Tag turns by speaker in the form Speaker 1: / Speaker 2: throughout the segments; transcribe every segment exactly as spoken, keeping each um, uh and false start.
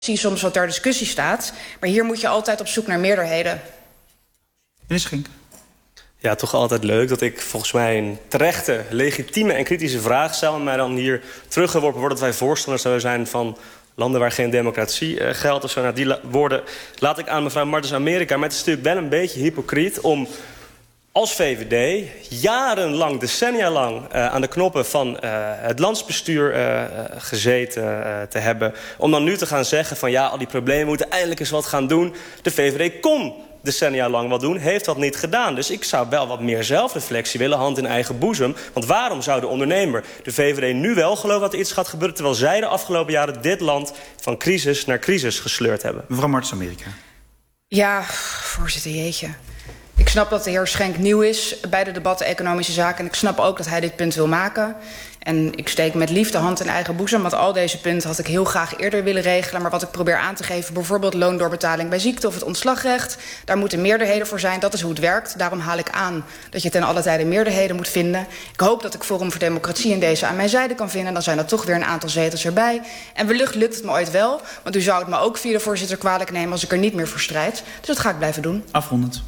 Speaker 1: soms wat ter discussie staat. Maar hier moet je altijd op zoek naar meerderheden.
Speaker 2: Meneer Schenk.
Speaker 3: Ja, toch altijd leuk dat ik volgens mij een terechte, legitieme en kritische vraag stel en mij dan hier teruggeworpen wordt dat wij voorstanders zouden zijn van landen waar geen democratie uh, geldt of zo. Nou, die la- woorden laat ik aan mevrouw Martens Amerika. Maar het is natuurlijk wel een beetje hypocriet om als V V D jarenlang, decennia lang uh, aan de knoppen van uh, het landsbestuur uh, gezeten uh, te hebben. Om dan nu te gaan zeggen van ja, al die problemen moeten eindelijk eens wat gaan doen. De V V D kon decennia lang wat doen, heeft dat niet gedaan. Dus ik zou wel wat meer zelfreflectie willen, hand in eigen boezem. Want waarom zou de ondernemer de V V D nu wel geloven dat er iets gaat gebeuren, terwijl zij de afgelopen jaren dit land van crisis naar crisis gesleurd hebben?
Speaker 2: Mevrouw Martens Amerika.
Speaker 1: Ja, voorzitter, jeetje. Ik snap dat de heer Schenk nieuw is bij de debatten economische zaken. En ik snap ook dat hij dit punt wil maken. En ik steek met liefde hand in eigen boezem. Want al deze punten had ik heel graag eerder willen regelen. Maar wat ik probeer aan te geven, bijvoorbeeld loondoorbetaling bij ziekte of het ontslagrecht. Daar moeten meerderheden voor zijn. Dat is hoe het werkt. Daarom haal ik aan dat je ten alle tijde meerderheden moet vinden. Ik hoop dat ik Forum voor Democratie in deze aan mijn zijde kan vinden. Dan zijn er toch weer een aantal zetels erbij. En wellicht lukt het me ooit wel. Want u zou het me ook via de voorzitter kwalijk nemen als ik er niet meer voor strijd. Dus dat ga ik blijven doen.
Speaker 2: Afrondend.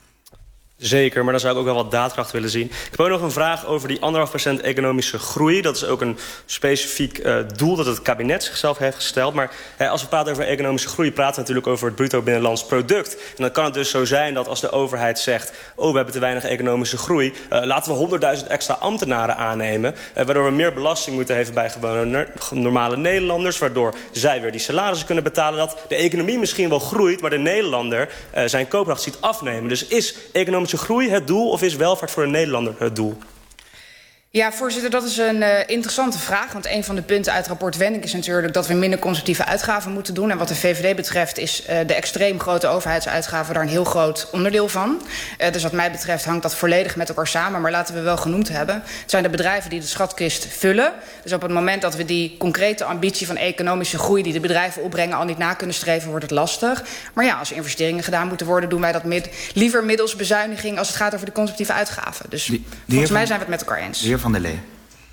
Speaker 3: Zeker, maar dan zou ik ook wel wat daadkracht willen zien. Ik heb ook nog een vraag over die anderhalf procent economische groei. Dat is ook een specifiek uh, doel dat het kabinet zichzelf heeft gesteld. Maar hè, als we praten over economische groei, praten we natuurlijk over het bruto binnenlands product. En dan kan het dus zo zijn dat als de overheid zegt, oh, we hebben te weinig economische groei, uh, laten we honderdduizend extra ambtenaren aannemen, uh, waardoor we meer belasting moeten heffen bij gewone normale Nederlanders, waardoor zij weer die salarissen kunnen betalen, dat de economie misschien wel groeit, maar de Nederlander uh, zijn koopkracht ziet afnemen. Dus is economische groei het doel of is welvaart voor de Nederlander het doel?
Speaker 1: Ja, voorzitter, dat is een uh, interessante vraag. Want een van de punten uit het rapport Wenning is natuurlijk dat we minder consumptieve uitgaven moeten doen. En wat de V V D betreft is uh, de extreem grote overheidsuitgaven daar een heel groot onderdeel van. Uh, dus wat mij betreft hangt dat volledig met elkaar samen. Maar laten we wel genoemd hebben. Het zijn de bedrijven die de schatkist vullen. Dus op het moment dat we die concrete ambitie van economische groei die de bedrijven opbrengen al niet na kunnen streven, wordt het lastig. Maar ja, als investeringen gedaan moeten worden, doen wij dat mid- liever middels bezuiniging als het gaat over de consumptieve uitgaven. Dus
Speaker 2: de, de
Speaker 1: volgens mij
Speaker 2: van,
Speaker 1: zijn we het met elkaar eens.
Speaker 2: Van der Lee.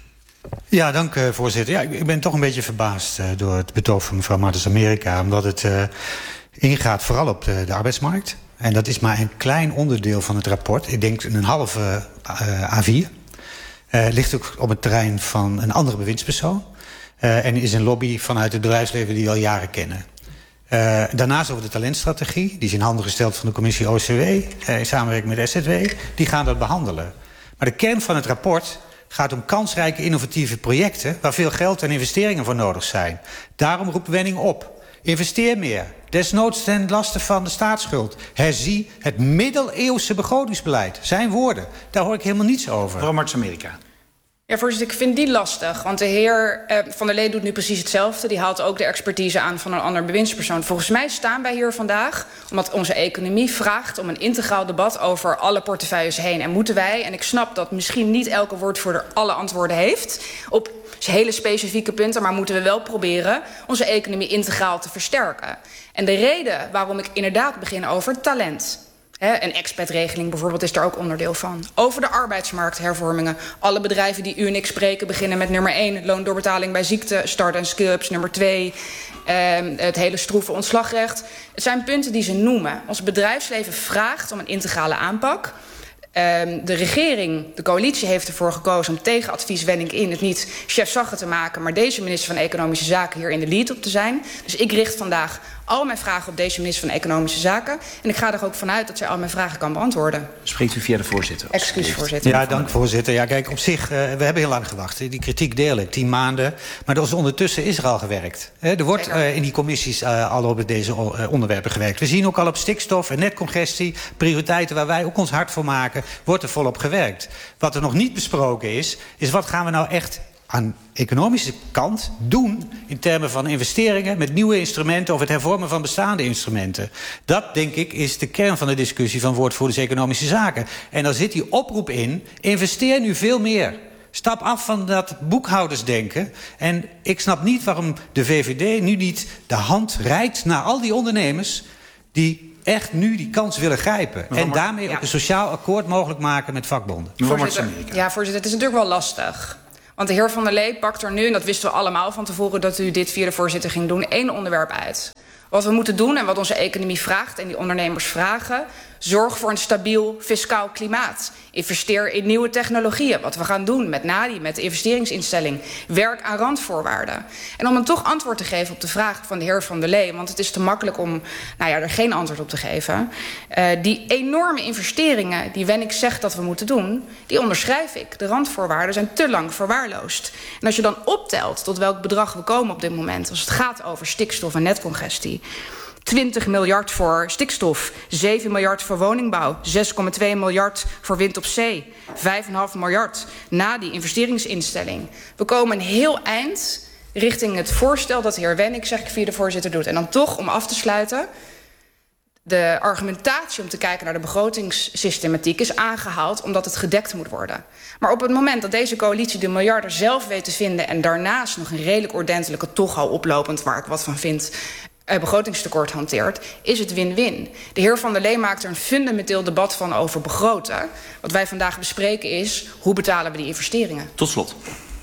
Speaker 4: Ja, dank uh, voorzitter. Ja, ik, ik ben toch een beetje verbaasd uh, door het betoog van mevrouw Martens Amerika, omdat het uh, ingaat vooral op de, de arbeidsmarkt. En dat is maar een klein onderdeel van het rapport. Ik denk een halve uh, A vier. Uh, ligt ook op het terrein van een andere bewindspersoon. Uh, en is een lobby vanuit het bedrijfsleven die we al jaren kennen. Uh, daarnaast over de talentstrategie. Die is in handen gesteld van de commissie O C W. Uh, in samenwerking met S Z W. Die gaan dat behandelen. Maar de kern van het rapport gaat om kansrijke innovatieve projecten waar veel geld en investeringen voor nodig zijn. Daarom roept Wenning op. Investeer meer. Desnoods ten laste van de staatsschuld. Herzie het middeleeuwse begrotingsbeleid. Zijn woorden. Daar hoor ik helemaal niets over.
Speaker 2: Mevrouw Martens Amerika.
Speaker 1: Ja, voorzitter, ik vind die lastig. Want de heer uh, Van der Lee doet nu precies hetzelfde. Die haalt ook de expertise aan van een ander bewindspersoon. Volgens mij staan wij hier vandaag omdat onze economie vraagt om een integraal debat over alle portefeuilles heen. En moeten wij, en ik snap dat misschien niet elke woordvoerder alle antwoorden heeft op hele specifieke punten, maar moeten we wel proberen onze economie integraal te versterken. En de reden waarom ik inderdaad begin over talent. He, een expatregeling bijvoorbeeld is daar ook onderdeel van. Over de arbeidsmarkthervormingen. Alle bedrijven die u en ik spreken beginnen met nummer één, loondoorbetaling bij ziekte, start- en skill-ups. Nummer twee, eh, het hele stroeve ontslagrecht. Het zijn punten die ze noemen. Ons bedrijfsleven vraagt om een integrale aanpak. Um, de regering, de coalitie heeft ervoor gekozen om tegen advies Wenning in het niet chefzagge te maken, maar deze minister van Economische Zaken hier in de lead op te zijn. Dus ik richt vandaag al mijn vragen op deze minister van Economische Zaken. En ik ga er ook vanuit dat zij al mijn vragen kan beantwoorden.
Speaker 2: Spreekt u via de voorzitter?
Speaker 1: Excuus, voorzitter.
Speaker 4: Ja, dank voorzitter. Ja, kijk, op zich, uh, we hebben heel lang gewacht. Die kritiek deel ik, tien maanden. Maar dus ondertussen is er al gewerkt. He, er wordt uh, in die commissies uh, al op deze uh, onderwerpen gewerkt. We zien ook al op stikstof en netcongestie, prioriteiten waar wij ook ons hard voor maken, wordt er volop gewerkt. Wat er nog niet besproken is, is wat gaan we nou echt aan de economische kant doen in termen van investeringen met nieuwe instrumenten of het hervormen van bestaande instrumenten. Dat, denk ik, is de kern van de discussie van woordvoerders economische zaken. En daar zit die oproep in, investeer nu veel meer. Stap af van dat boekhoudersdenken. En ik snap niet waarom de V V D nu niet de hand reikt naar al die ondernemers die echt nu die kans willen grijpen. En daarmee
Speaker 1: ja.
Speaker 4: ook een sociaal akkoord mogelijk maken met vakbonden.
Speaker 1: Voorzitter, ja, voorzitter, het is natuurlijk wel lastig. Want de heer Van der Lee pakt er nu, en dat wisten we allemaal van tevoren dat u dit via de voorzitter ging doen, één onderwerp uit. Wat we moeten doen en wat onze economie vraagt en die ondernemers vragen, zorg voor een stabiel fiscaal klimaat. Investeer in nieuwe technologieën. Wat we gaan doen met NADI, met de investeringsinstelling. Werk aan randvoorwaarden. En om een toch antwoord te geven op de vraag van de heer Van der Lee, want het is te makkelijk om nou ja, er geen antwoord op te geven. Uh, die enorme investeringen die Wennick zegt dat we moeten doen, die onderschrijf ik. De randvoorwaarden zijn te lang verwaarloosd. En als je dan optelt tot welk bedrag we komen op dit moment, als het gaat over stikstof en netcongestie, twintig miljard voor stikstof, zeven miljard voor woningbouw, zes komma twee miljard voor wind op zee, vijf komma vijf miljard na die investeringsinstelling. We komen een heel eind richting het voorstel dat de heer Wennick, zeg ik via de voorzitter, doet. En dan toch, om af te sluiten, de argumentatie om te kijken naar de begrotingssystematiek is aangehaald omdat het gedekt moet worden. Maar op het moment dat deze coalitie de miljarden zelf weet te vinden en daarnaast nog een redelijk ordentelijke, toch al oplopend, waar ik wat van vind, Uh, begrotingstekort hanteert, is het win-win. De heer Van der Lee maakt er een fundamenteel debat van over begroten. Wat wij vandaag bespreken is, hoe betalen we die investeringen?
Speaker 2: Tot slot.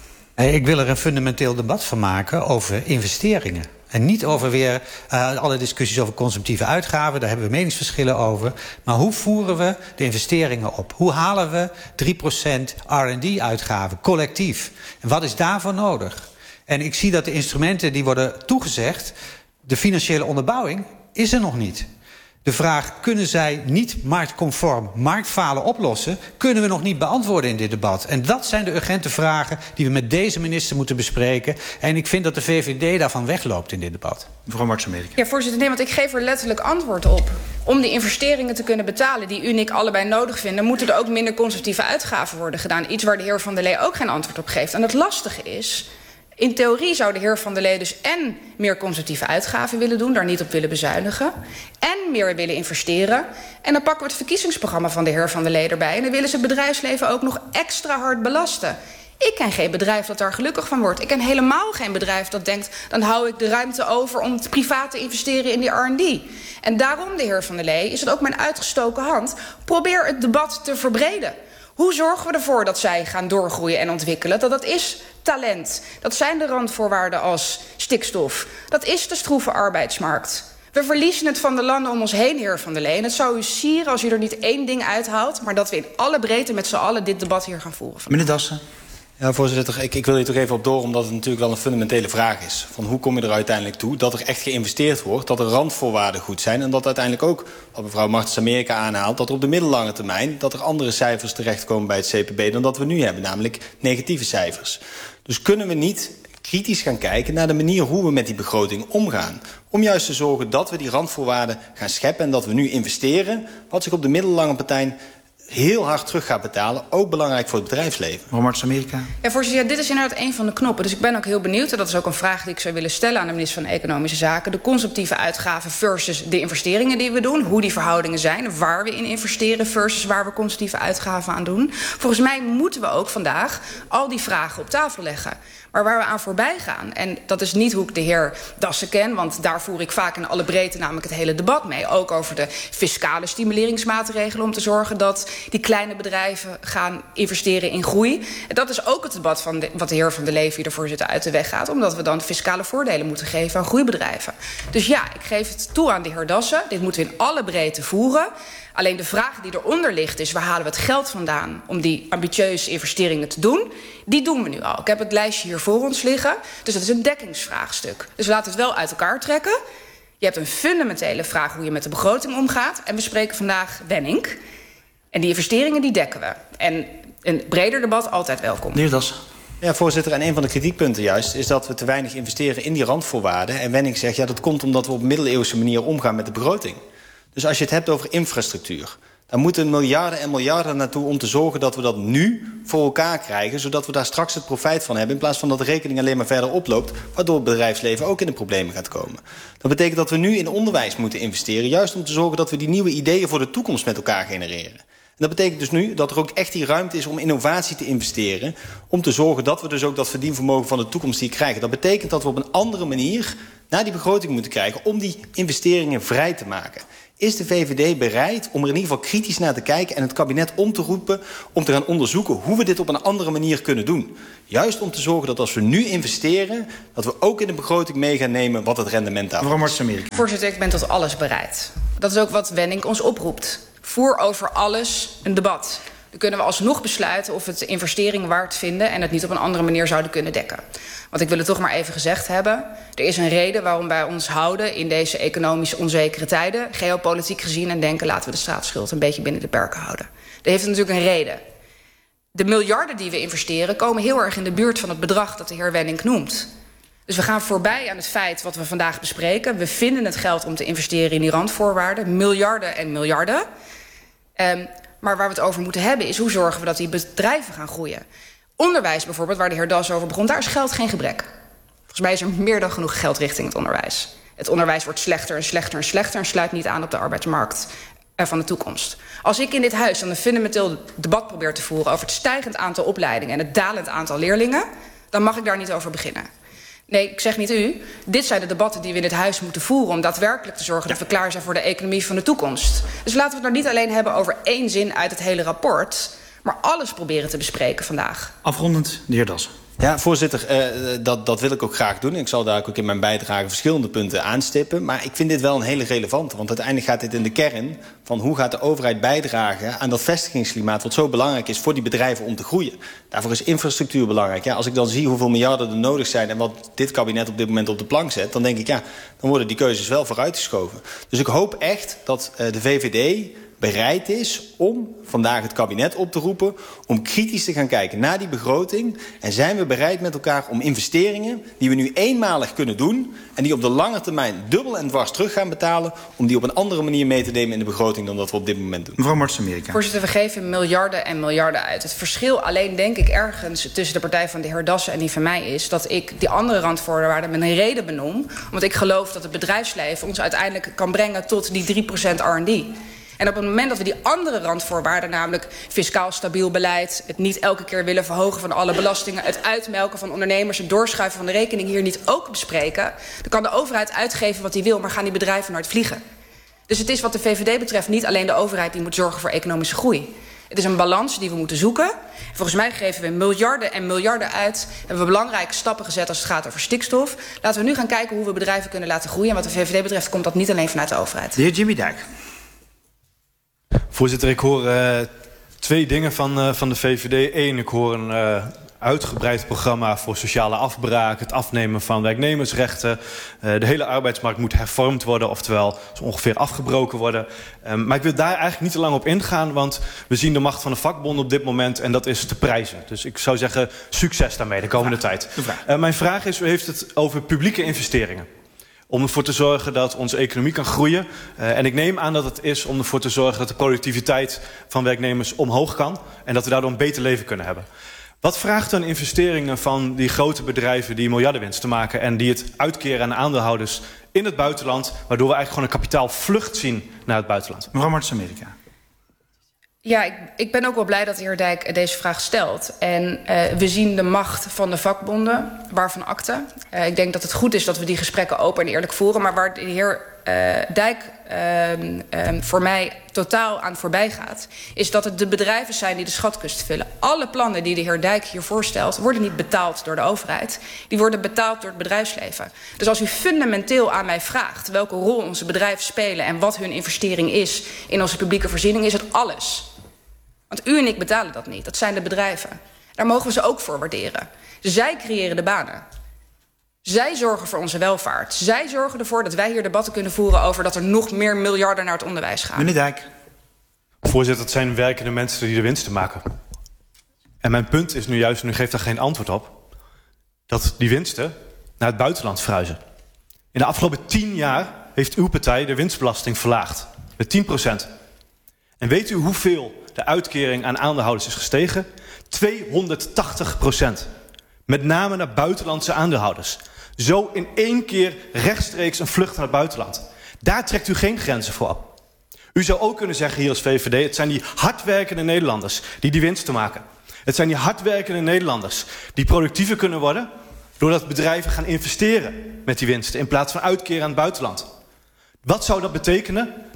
Speaker 4: Ik wil er een fundamenteel debat van maken over investeringen. En niet over weer uh, alle discussies over consumptieve uitgaven. Daar hebben we meningsverschillen over. Maar hoe voeren we de investeringen op? Hoe halen we drie procent R en D-uitgaven collectief? En wat is daarvoor nodig? En ik zie dat de instrumenten die worden toegezegd, de financiële onderbouwing is er nog niet. De vraag, kunnen zij niet marktconform marktfalen oplossen, kunnen we nog niet beantwoorden in dit debat. En dat zijn de urgente vragen die we met deze minister moeten bespreken. En ik vind dat de V V D daarvan wegloopt in dit debat.
Speaker 2: Mevrouw Martens-Amerika.
Speaker 1: Ja, voorzitter, nee, want ik geef er letterlijk antwoord op. Om die investeringen te kunnen betalen die u en ik allebei nodig vinden, moeten er ook minder consumptieve uitgaven worden gedaan. Iets waar de heer Van der Lee ook geen antwoord op geeft. En het lastige is, in theorie zou de heer Van der Lee dus en meer consumptieve uitgaven willen doen, daar niet op willen bezuinigen, en meer willen investeren. En dan pakken we het verkiezingsprogramma van de heer Van der Lee erbij en dan willen ze het bedrijfsleven ook nog extra hard belasten. Ik ken geen bedrijf dat daar gelukkig van wordt. Ik ken helemaal geen bedrijf dat denkt, dan hou ik de ruimte over om privaat te investeren in die R en D. En daarom, de heer Van der Lee, is het ook mijn uitgestoken hand, probeer het debat te verbreden. Hoe zorgen we ervoor dat zij gaan doorgroeien en ontwikkelen? Dat dat is talent. Dat zijn de randvoorwaarden als stikstof. Dat is de stroeve arbeidsmarkt. We verliezen het van de landen om ons heen, heer Van der Lee. En het zou u sieren als u er niet één ding uithaalt, maar dat we in alle breedte met z'n allen dit debat hier gaan voeren.
Speaker 2: Meneer Dassen.
Speaker 5: Ja, voorzitter, ik, ik wil hier toch even op door, omdat het natuurlijk wel een fundamentele vraag is. Van hoe kom je er uiteindelijk toe dat er echt geïnvesteerd wordt, dat er randvoorwaarden goed zijn en dat uiteindelijk ook, wat mevrouw Martens-Amerika aanhaalt, dat er op de middellange termijn dat er andere cijfers terechtkomen bij het C P B dan dat we nu hebben, namelijk negatieve cijfers. Dus kunnen we niet kritisch gaan kijken naar de manier hoe we met die begroting omgaan. Om juist te zorgen dat we die randvoorwaarden gaan scheppen en dat we nu investeren, wat zich op de middellange termijn heel hard terug gaat betalen, ook belangrijk voor het bedrijfsleven.
Speaker 2: Mevrouw Martens-Amerika.
Speaker 1: Ja, voorzitter, ja, dit is inderdaad een van de knoppen. Dus ik ben ook heel benieuwd, en dat is ook een vraag die ik zou willen stellen aan de minister van Economische Zaken, de consumptieve uitgaven versus de investeringen die we doen, hoe die verhoudingen zijn, waar we in investeren versus waar we consumptieve uitgaven aan doen. Volgens mij moeten we ook vandaag al die vragen op tafel leggen. Maar waar we aan voorbij gaan, en dat is niet hoe ik de heer Dassen ken, want daar voer ik vaak in alle breedte namelijk het hele debat mee, ook over de fiscale stimuleringsmaatregelen om te zorgen dat die kleine bedrijven gaan investeren in groei. En dat is ook het debat van de, wat de heer Van der Lee via de voorzitter uit de weg gaat, omdat we dan fiscale voordelen moeten geven aan groeibedrijven. Dus ja, ik geef het toe aan de heer Dassen, dit moeten we in alle breedte voeren. Alleen de vraag die eronder ligt is, waar halen we het geld vandaan om die ambitieuze investeringen te doen? Die doen we nu al. Ik heb het lijstje hier voor ons liggen. Dus dat is een dekkingsvraagstuk. Dus laten we het wel uit elkaar trekken. Je hebt een fundamentele vraag hoe je met de begroting omgaat. En we spreken vandaag Wennick. En die investeringen die dekken we. En een breder debat altijd welkom.
Speaker 2: Meneer Dassen.
Speaker 5: Ja, voorzitter, en een van de kritiekpunten juist is dat we te weinig investeren in die randvoorwaarden. En Wennick zegt, ja, dat komt omdat we op een middeleeuwse manier omgaan met de begroting. Dus als je het hebt over infrastructuur, dan moeten miljarden en miljarden naartoe om te zorgen dat we dat nu voor elkaar krijgen, zodat we daar straks het profijt van hebben, in plaats van dat de rekening alleen maar verder oploopt, waardoor het bedrijfsleven ook in de problemen gaat komen. Dat betekent dat we nu in onderwijs moeten investeren, juist om te zorgen dat we die nieuwe ideeën voor de toekomst met elkaar genereren. En dat betekent dus nu dat er ook echt die ruimte is om innovatie te investeren, om te zorgen dat we dus ook dat verdienvermogen van de toekomst die krijgen. Dat betekent dat we op een andere manier naar die begroting moeten krijgen om die investeringen vrij te maken. Is de V V D bereid om er in ieder geval kritisch naar te kijken en het kabinet om te roepen om te gaan onderzoeken hoe we dit op een andere manier kunnen doen? Juist om te zorgen dat als we nu investeren, dat we ook in de begroting mee gaan nemen wat het rendement daarvan is.
Speaker 2: Mevrouw Martens-Amerika.
Speaker 1: Voorzitter, ik ben tot alles bereid. Dat is ook wat Wenning ons oproept. Voer over alles een debat. Dan kunnen we alsnog besluiten of we het de investering waard vinden en het niet op een andere manier zouden kunnen dekken. Want ik wil het toch maar even gezegd hebben. Er is een reden waarom wij ons houden in deze economisch onzekere tijden, geopolitiek gezien, en denken laten we de staatsschuld een beetje binnen de perken houden. Dat heeft natuurlijk een reden. De miljarden die we investeren komen heel erg in de buurt van het bedrag dat de heer Wenning noemt. Dus we gaan voorbij aan het feit wat we vandaag bespreken. We vinden het geld om te investeren in die randvoorwaarden. Miljarden en miljarden. Um, maar waar we het over moeten hebben is hoe zorgen we dat die bedrijven gaan groeien. Onderwijs bijvoorbeeld, waar de heer Das over begon, daar is geld geen gebrek. Volgens mij is er meer dan genoeg geld richting het onderwijs. Het onderwijs wordt slechter en slechter en slechter en sluit niet aan op de arbeidsmarkt van de toekomst. Als ik in dit huis dan een fundamenteel debat probeer te voeren over het stijgend aantal opleidingen en het dalend aantal leerlingen, dan mag ik daar niet over beginnen. Nee, ik zeg niet u. Dit zijn de debatten die we in dit huis moeten voeren om daadwerkelijk te zorgen dat we klaar zijn voor de economie van de toekomst. Dus laten we het nou niet alleen hebben over één zin uit het hele rapport, maar alles proberen te bespreken vandaag.
Speaker 2: Afrondend, de heer Dassen.
Speaker 5: Ja, voorzitter, uh, dat, dat wil ik ook graag doen. Ik zal daar ook in mijn bijdrage verschillende punten aanstippen. Maar ik vind dit wel een hele relevante. Want uiteindelijk gaat dit in de kern van hoe gaat de overheid bijdragen aan dat vestigingsklimaat wat zo belangrijk is voor die bedrijven om te groeien. Daarvoor is infrastructuur belangrijk. Ja, als ik dan zie hoeveel miljarden er nodig zijn en wat dit kabinet op dit moment op de plank zet, dan denk ik, ja, dan worden die keuzes wel vooruitgeschoven. Dus ik hoop echt dat uh, de V V D bereid is om vandaag het kabinet op te roepen om kritisch te gaan kijken naar die begroting. En zijn we bereid met elkaar om investeringen die we nu eenmalig kunnen doen en die op de lange termijn dubbel en dwars terug gaan betalen, om die op een andere manier mee te nemen in de begroting dan dat we op dit moment doen.
Speaker 2: Mevrouw Martens-Amerika.
Speaker 1: Voorzitter, we geven miljarden en miljarden uit. Het verschil alleen denk ik ergens tussen de partij van de heer Dassen en die van mij is dat ik die andere randvoorwaarden met een reden benoem. Want ik geloof dat het bedrijfsleven ons uiteindelijk kan brengen tot die drie procent R en D. En op het moment dat we die andere randvoorwaarden, namelijk fiscaal stabiel beleid, het niet elke keer willen verhogen van alle belastingen, het uitmelken van ondernemers, het doorschuiven van de rekening hier niet ook bespreken, dan kan de overheid uitgeven wat hij wil, maar gaan die bedrijven nooit vliegen. Dus het is wat de V V D betreft niet alleen de overheid die moet zorgen voor economische groei. Het is een balans die we moeten zoeken. Volgens mij geven we miljarden en miljarden uit. Hebben we belangrijke stappen gezet als het gaat over stikstof. Laten we nu gaan kijken hoe we bedrijven kunnen laten groeien. En wat de V V D betreft komt dat niet alleen vanuit de overheid.
Speaker 2: De heer Jimmy Dijk.
Speaker 6: Voorzitter, ik hoor uh, twee dingen van, uh, van de V V D. Eén, ik hoor een uh, uitgebreid programma voor sociale afbraak, het afnemen van werknemersrechten. Uh, de hele arbeidsmarkt moet hervormd worden, oftewel zo ongeveer afgebroken worden. Um, maar ik wil daar eigenlijk niet te lang op ingaan, want we zien de macht van de vakbonden op dit moment en dat is te prijzen. Dus ik zou zeggen, succes daarmee de komende
Speaker 2: vraag.
Speaker 6: tijd.
Speaker 2: vraag.
Speaker 6: Uh, mijn vraag is, u heeft het over publieke investeringen. Om ervoor te zorgen dat onze economie kan groeien. Uh, en ik neem aan dat het is om ervoor te zorgen dat de productiviteit van werknemers omhoog kan. En dat we daardoor een beter leven kunnen hebben. Wat vraagt dan investeringen van die grote bedrijven die miljardenwinst te maken en die het uitkeren aan aandeelhouders in het buitenland, waardoor we eigenlijk gewoon een kapitaalvlucht zien naar het buitenland?
Speaker 2: Mevrouw Martens-Amerika.
Speaker 1: Ja, ik, ik ben ook wel blij dat de heer Dijk deze vraag stelt. En uh, we zien de macht van de vakbonden, waarvan akte. Uh, ik denk dat het goed is dat we die gesprekken open en eerlijk voeren. Maar waar de heer uh, Dijk uh, uh, voor mij totaal aan voorbij gaat, is dat het de bedrijven zijn die de schatkust vullen. Alle plannen die de heer Dijk hier voorstelt worden niet betaald door de overheid. Die worden betaald door het bedrijfsleven. Dus als u fundamenteel aan mij vraagt welke rol onze bedrijven spelen en wat hun investering is in onze publieke voorziening, is het alles. Want u en ik betalen dat niet. Dat zijn de bedrijven. Daar mogen we ze ook voor waarderen. Zij creëren de banen. Zij zorgen voor onze welvaart. Zij zorgen ervoor dat wij hier debatten kunnen voeren over dat er nog meer miljarden naar het onderwijs gaan.
Speaker 2: Meneer Dijk.
Speaker 6: Voorzitter, het zijn werkende mensen die de winsten maken. En mijn punt is nu juist, en u geeft daar geen antwoord op, dat die winsten naar het buitenland verhuizen. In de afgelopen tien jaar heeft uw partij de winstbelasting verlaagd. Met tien procent. En weet u hoeveel de uitkering aan aandeelhouders is gestegen? tweehonderdtachtig procent. Met name naar buitenlandse aandeelhouders. Zo in één keer rechtstreeks een vlucht naar het buitenland. Daar trekt u geen grenzen voor op. U zou ook kunnen zeggen hier als V V D, het zijn die hardwerkende Nederlanders die die winsten maken. Het zijn die hardwerkende Nederlanders die productiever kunnen worden doordat bedrijven gaan investeren met die winsten in plaats van uitkeren aan het buitenland. Wat zou dat betekenen?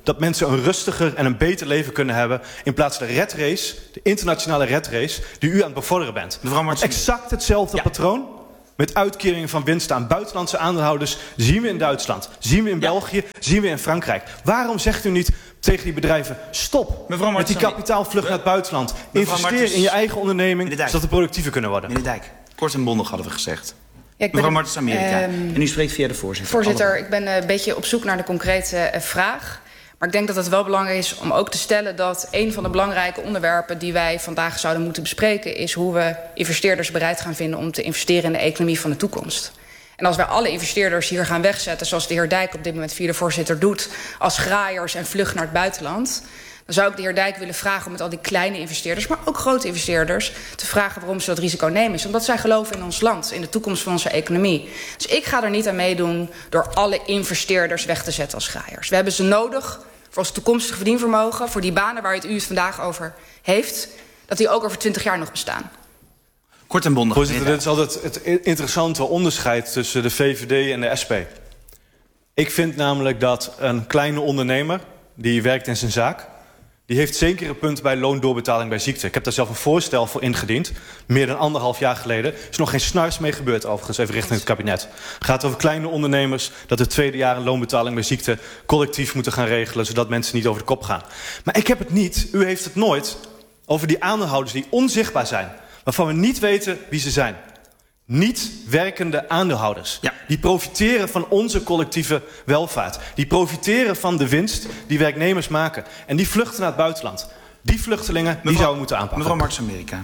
Speaker 6: dat mensen een rustiger en een beter leven kunnen hebben, in plaats van de red race, de internationale red race, die u aan het bevorderen bent.
Speaker 2: Mevrouw Martens.
Speaker 6: Exact hetzelfde ja. patroon met uitkeringen van winsten aan buitenlandse aandeelhouders zien we in Duitsland, zien we in ja. België, zien we in Frankrijk. Waarom zegt u niet tegen die bedrijven, stop met die kapitaalvlucht naar het buitenland. Investeer in je eigen onderneming, zodat we productiever kunnen worden.
Speaker 2: Meneer Dijk, kort en bondig hadden we gezegd.
Speaker 1: Ja,
Speaker 2: Mevrouw Martens Amerika. Um, en u spreekt via de voorzitter.
Speaker 1: Voorzitter, Allemaal. Ik ben uh, een beetje op zoek naar de concrete uh, vraag. Maar ik denk dat het wel belangrijk is om ook te stellen dat een van de belangrijke onderwerpen die wij vandaag zouden moeten bespreken is hoe we investeerders bereid gaan vinden om te investeren in de economie van de toekomst. En als wij alle investeerders hier gaan wegzetten, zoals de heer Dijk op dit moment via de voorzitter doet, als graaiers en vlucht naar het buitenland, dan zou ik de heer Dijk willen vragen om met al die kleine investeerders, maar ook grote investeerders, te vragen waarom ze dat risico nemen. Is omdat zij geloven in ons land, in de toekomst van onze economie. Dus ik ga er niet aan meedoen door alle investeerders weg te zetten als graaiers. We hebben ze nodig voor ons toekomstig verdienvermogen, voor die banen waar het u het vandaag over heeft, dat die ook over twintig jaar nog bestaan.
Speaker 2: Kort en bondig.
Speaker 6: Voorzitter, dit is altijd het interessante onderscheid tussen de V V D en de S P. Ik vind namelijk dat een kleine ondernemer die werkt in zijn zaak, die heeft zeker een punt bij loondoorbetaling bij ziekte. Ik heb daar zelf een voorstel voor ingediend. Meer dan anderhalf jaar geleden. Er is nog geen snars mee gebeurd overigens, even richting het kabinet. Het gaat over kleine ondernemers, dat het tweede jaar een loonbetaling bij ziekte collectief moeten gaan regelen, zodat mensen niet over de kop gaan. Maar ik heb het niet, u heeft het nooit, over die aandeelhouders die onzichtbaar zijn, waarvan we niet weten wie ze zijn. Niet werkende aandeelhouders. Ja. Die profiteren van onze collectieve welvaart. Die profiteren van de winst die werknemers maken. En die vluchten naar het buitenland. Die vluchtelingen mevrouw, die zouden we moeten aanpakken.
Speaker 2: Mevrouw Martens Amerika.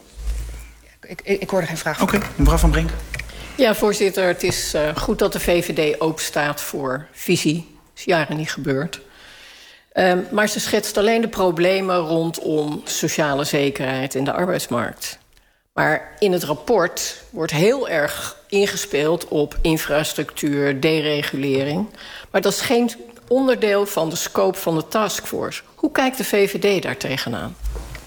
Speaker 1: Ik, ik, ik hoorde geen vraag.
Speaker 2: Oké, okay. Mevrouw Van Brink.
Speaker 7: Ja, voorzitter, het is uh, goed dat de V V D openstaat voor visie. Dat is jaren niet gebeurd. Um, maar ze schetst alleen de problemen rondom sociale zekerheid in de arbeidsmarkt. Maar in het rapport wordt heel erg ingespeeld op infrastructuur, deregulering. Maar dat is geen onderdeel van de scope van de taskforce. Hoe kijkt de V V D daar tegenaan?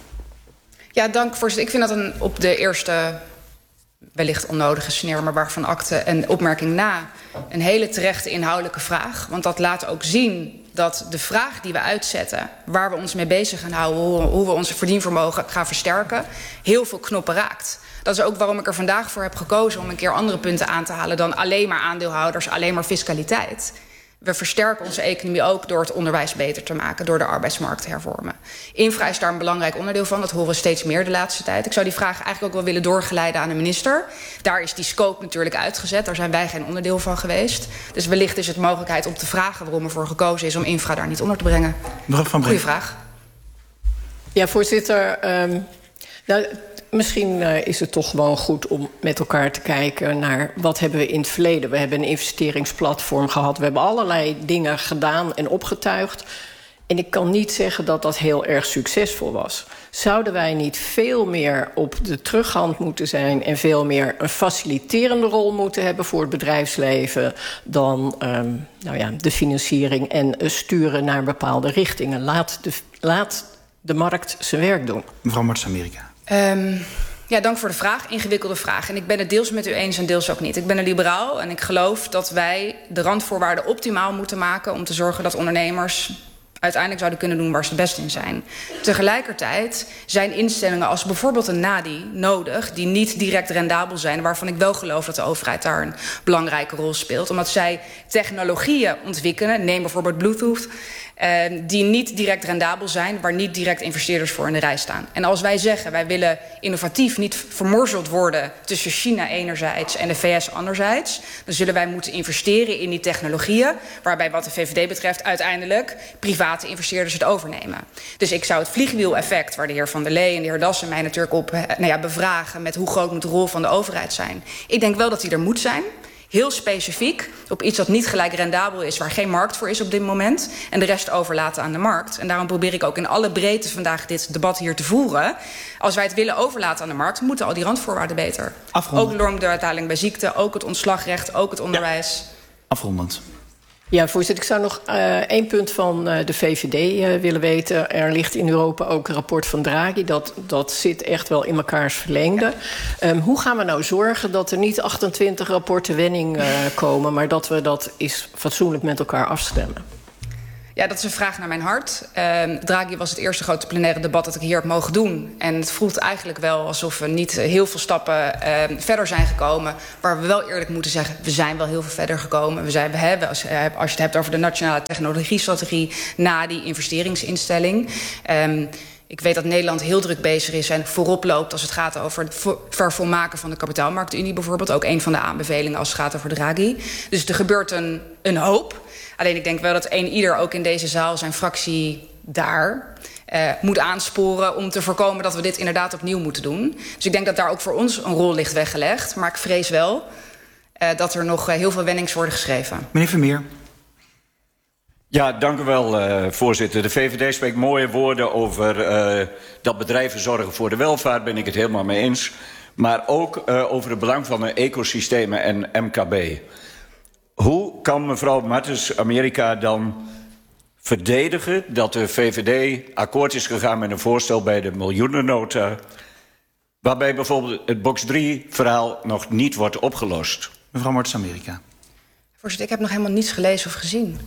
Speaker 1: Ja, dank voorzitter. Ik vind dat een op de eerste wellicht onnodige sneer, maar waarvan akte en opmerking na een hele terechte inhoudelijke vraag. Want dat laat ook zien dat de vraag die we uitzetten, waar we ons mee bezig gaan houden, hoe, hoe we onze verdienvermogen gaan versterken, heel veel knoppen raakt. Dat is ook waarom ik er vandaag voor heb gekozen om een keer andere punten aan te halen dan alleen maar aandeelhouders, alleen maar fiscaliteit. We versterken onze economie ook door het onderwijs beter te maken, door de arbeidsmarkt te hervormen. Infra is daar een belangrijk onderdeel van, dat horen we steeds meer de laatste tijd. Ik zou die vraag eigenlijk ook wel willen doorgeleiden aan de minister. Daar is die scope natuurlijk uitgezet, daar zijn wij geen onderdeel van geweest. Dus wellicht is het mogelijkheid om te vragen waarom ervoor gekozen is om infra daar niet onder te brengen.
Speaker 2: Mevrouw Van Brink.
Speaker 1: Goeie vraag.
Speaker 7: Ja, voorzitter. Um, nou, misschien uh, is het toch gewoon goed om met elkaar te kijken naar wat hebben we in het verleden. We hebben een investeringsplatform gehad. We hebben allerlei dingen gedaan en opgetuigd. En ik kan niet zeggen dat dat heel erg succesvol was. Zouden wij niet veel meer op de terughand moeten zijn en veel meer een faciliterende rol moeten hebben voor het bedrijfsleven dan um, nou ja, de financiering en uh, sturen naar bepaalde richtingen? Laat de, laat de markt zijn werk doen.
Speaker 2: Mevrouw Martens Amerika.
Speaker 1: Um, ja, dank voor de vraag. Ingewikkelde vraag. En ik ben het deels met u eens en deels ook niet. Ik ben een liberaal en ik geloof dat wij de randvoorwaarden optimaal moeten maken om te zorgen dat ondernemers uiteindelijk zouden kunnen doen waar ze het best in zijn. Tegelijkertijd zijn instellingen als bijvoorbeeld een NADI nodig die niet direct rendabel zijn, waarvan ik wel geloof dat de overheid daar een belangrijke rol speelt. Omdat zij technologieën ontwikkelen, neem bijvoorbeeld Bluetooth, Uh, die niet direct rendabel zijn, waar niet direct investeerders voor in de rij staan. En als wij zeggen, wij willen innovatief niet vermorzeld worden tussen China enerzijds en de V S anderzijds, dan zullen wij moeten investeren in die technologieën, waarbij wat de V V D betreft uiteindelijk private investeerders het overnemen. Dus ik zou het vliegwiel-effect, waar de heer Van der Lee en de heer Dassen mij natuurlijk op nou ja, bevragen met hoe groot moet de rol van de overheid zijn. Ik denk wel dat die er moet zijn. Heel specifiek op iets dat niet gelijk rendabel is, waar geen markt voor is op dit moment, en de rest overlaten aan de markt. En daarom probeer ik ook in alle breedte vandaag dit debat hier te voeren. Als wij het willen overlaten aan de markt, moeten al die randvoorwaarden beter.
Speaker 2: Afrondend.
Speaker 1: Ook de normbetaling bij ziekte, ook het ontslagrecht, ook het onderwijs.
Speaker 2: Ja. Afrondend.
Speaker 7: Ja, voorzitter, ik zou nog uh, één punt van uh, de V V D uh, willen weten. Er ligt in Europa ook een rapport van Draghi. Dat, dat zit echt wel in mekaars verlengde. Ja. Um, hoe gaan we nou zorgen dat er niet achtentwintig rapporten wenning uh, komen, maar dat we dat eens fatsoenlijk met elkaar afstemmen?
Speaker 1: Ja, dat is een vraag naar mijn hart. Uh, Draghi was het eerste grote plenaire debat dat ik hier heb mogen doen. En het voelt eigenlijk wel alsof we niet heel veel stappen uh, verder zijn gekomen. Waar we wel eerlijk moeten zeggen, we zijn wel heel veel verder gekomen. We, zijn, we hebben, als, als je het hebt over de nationale technologiestrategie na die investeringsinstelling. Um, Ik weet dat Nederland heel druk bezig is en voorop loopt als het gaat over het vervolmaken van de kapitaalmarktunie bijvoorbeeld. Ook een van de aanbevelingen als het gaat over Draghi. Dus er gebeurt een, een hoop. Alleen ik denk wel dat een ieder ook in deze zaal zijn fractie daar uh, moet aansporen om te voorkomen dat we dit inderdaad opnieuw moeten doen. Dus ik denk dat daar ook voor ons een rol ligt weggelegd. Maar ik vrees wel uh, dat er nog uh, heel veel wennings worden geschreven.
Speaker 2: Meneer Vermeer.
Speaker 8: Ja, dank u wel, uh, voorzitter. De V V D spreekt mooie woorden over uh, dat bedrijven zorgen voor de welvaart. Ben ik het helemaal mee eens. Maar ook uh, over het belang van de ecosystemen en M K B. Hoe kan mevrouw Martens Amerika dan verdedigen dat de V V D akkoord is gegaan met een voorstel bij de miljoenennota, waarbij bijvoorbeeld het box drie verhaal nog niet wordt opgelost?
Speaker 2: Mevrouw Martens Amerika.
Speaker 1: Voorzitter, ik heb nog helemaal niets gelezen of gezien.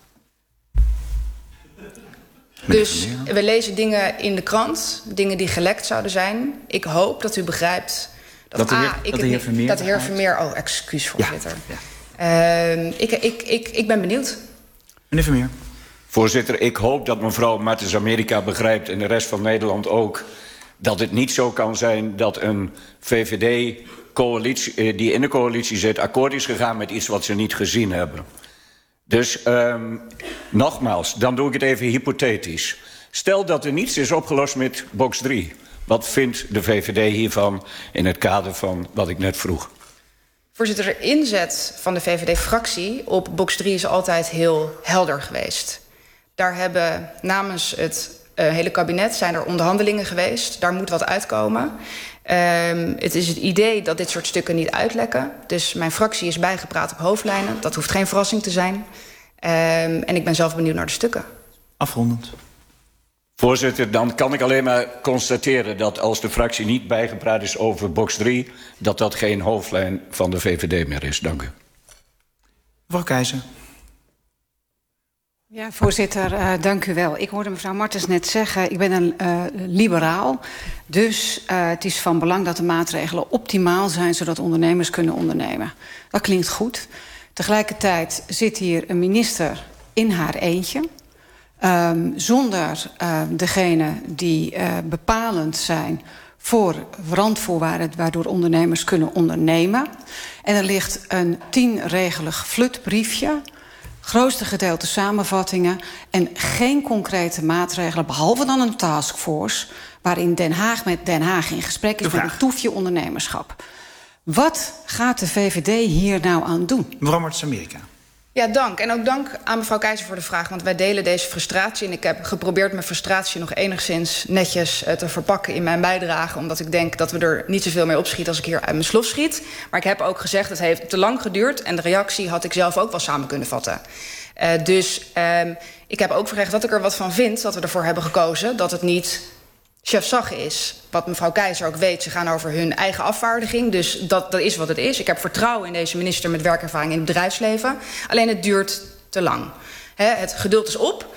Speaker 1: Dus we lezen dingen in de krant, dingen die gelekt zouden zijn. Ik hoop dat u begrijpt dat,
Speaker 2: dat de heer,
Speaker 1: ah, ik
Speaker 2: dat de heer Vermeer...
Speaker 1: Dat de heer Vermeer... Oh, excuus, voorzitter. Ja, ja. Uh, ik, ik, ik, ik ben benieuwd.
Speaker 2: Meneer Vermeer.
Speaker 8: Voorzitter, ik hoop dat mevrouw Martens Amerika begrijpt, en de rest van Nederland ook, dat het niet zo kan zijn dat een V V D-coalitie die in de coalitie zit akkoord is gegaan met iets wat ze niet gezien hebben. Dus um, nogmaals, dan doe ik het even hypothetisch. Stel dat er niets is opgelost met box drie. Wat vindt de V V D hiervan in het kader van wat ik net vroeg?
Speaker 1: Voorzitter, de inzet van de V V D-fractie op box drie is altijd heel helder geweest. Daar hebben namens het uh, hele kabinet zijn er onderhandelingen geweest. Daar moet wat uitkomen. Um, het is het idee dat dit soort stukken niet uitlekken. Dus mijn fractie is bijgepraat op hoofdlijnen. Dat hoeft geen verrassing te zijn. Um, en ik ben zelf benieuwd naar de stukken.
Speaker 2: Afrondend.
Speaker 8: Voorzitter, dan kan ik alleen maar constateren dat als de fractie niet bijgepraat is over box drie, dat dat geen hoofdlijn van de V V D meer is. Dank u.
Speaker 2: Mevrouw Keizer.
Speaker 9: Ja, voorzitter, uh, dank u wel. Ik hoorde mevrouw Martens net zeggen, ik ben een uh, liberaal. Dus uh, het is van belang dat de maatregelen optimaal zijn, zodat ondernemers kunnen ondernemen. Dat klinkt goed. Tegelijkertijd zit hier een minister in haar eentje. Um, zonder uh, degene die uh, bepalend zijn voor randvoorwaarden waardoor ondernemers kunnen ondernemen. En er ligt een tienregelig flutbriefje, grootste gedeelte samenvattingen en geen concrete maatregelen, behalve dan een taskforce waarin Den Haag met Den Haag in gesprek is met een toefje ondernemerschap. Wat gaat de V V D hier nou aan doen?
Speaker 2: Mevrouw Martens Amerika.
Speaker 1: Ja, dank. En ook dank aan mevrouw Keizer voor de vraag, want wij delen deze frustratie. En ik heb geprobeerd mijn frustratie nog enigszins netjes uh, te verpakken in mijn bijdrage, omdat ik denk dat we er niet zoveel mee opschieten als ik hier uit mijn slof schiet. Maar ik heb ook gezegd, het heeft te lang geduurd en de reactie had ik zelf ook wel samen kunnen vatten. Uh, dus uh, ik heb ook gezegd dat ik er wat van vind dat we ervoor hebben gekozen dat het niet chefzag is. Wat mevrouw Keizer ook weet, ze gaan over hun eigen afvaardiging. Dus dat, dat is wat het is. Ik heb vertrouwen in deze minister met werkervaring in het bedrijfsleven. Alleen het duurt te lang. He, het geduld is op.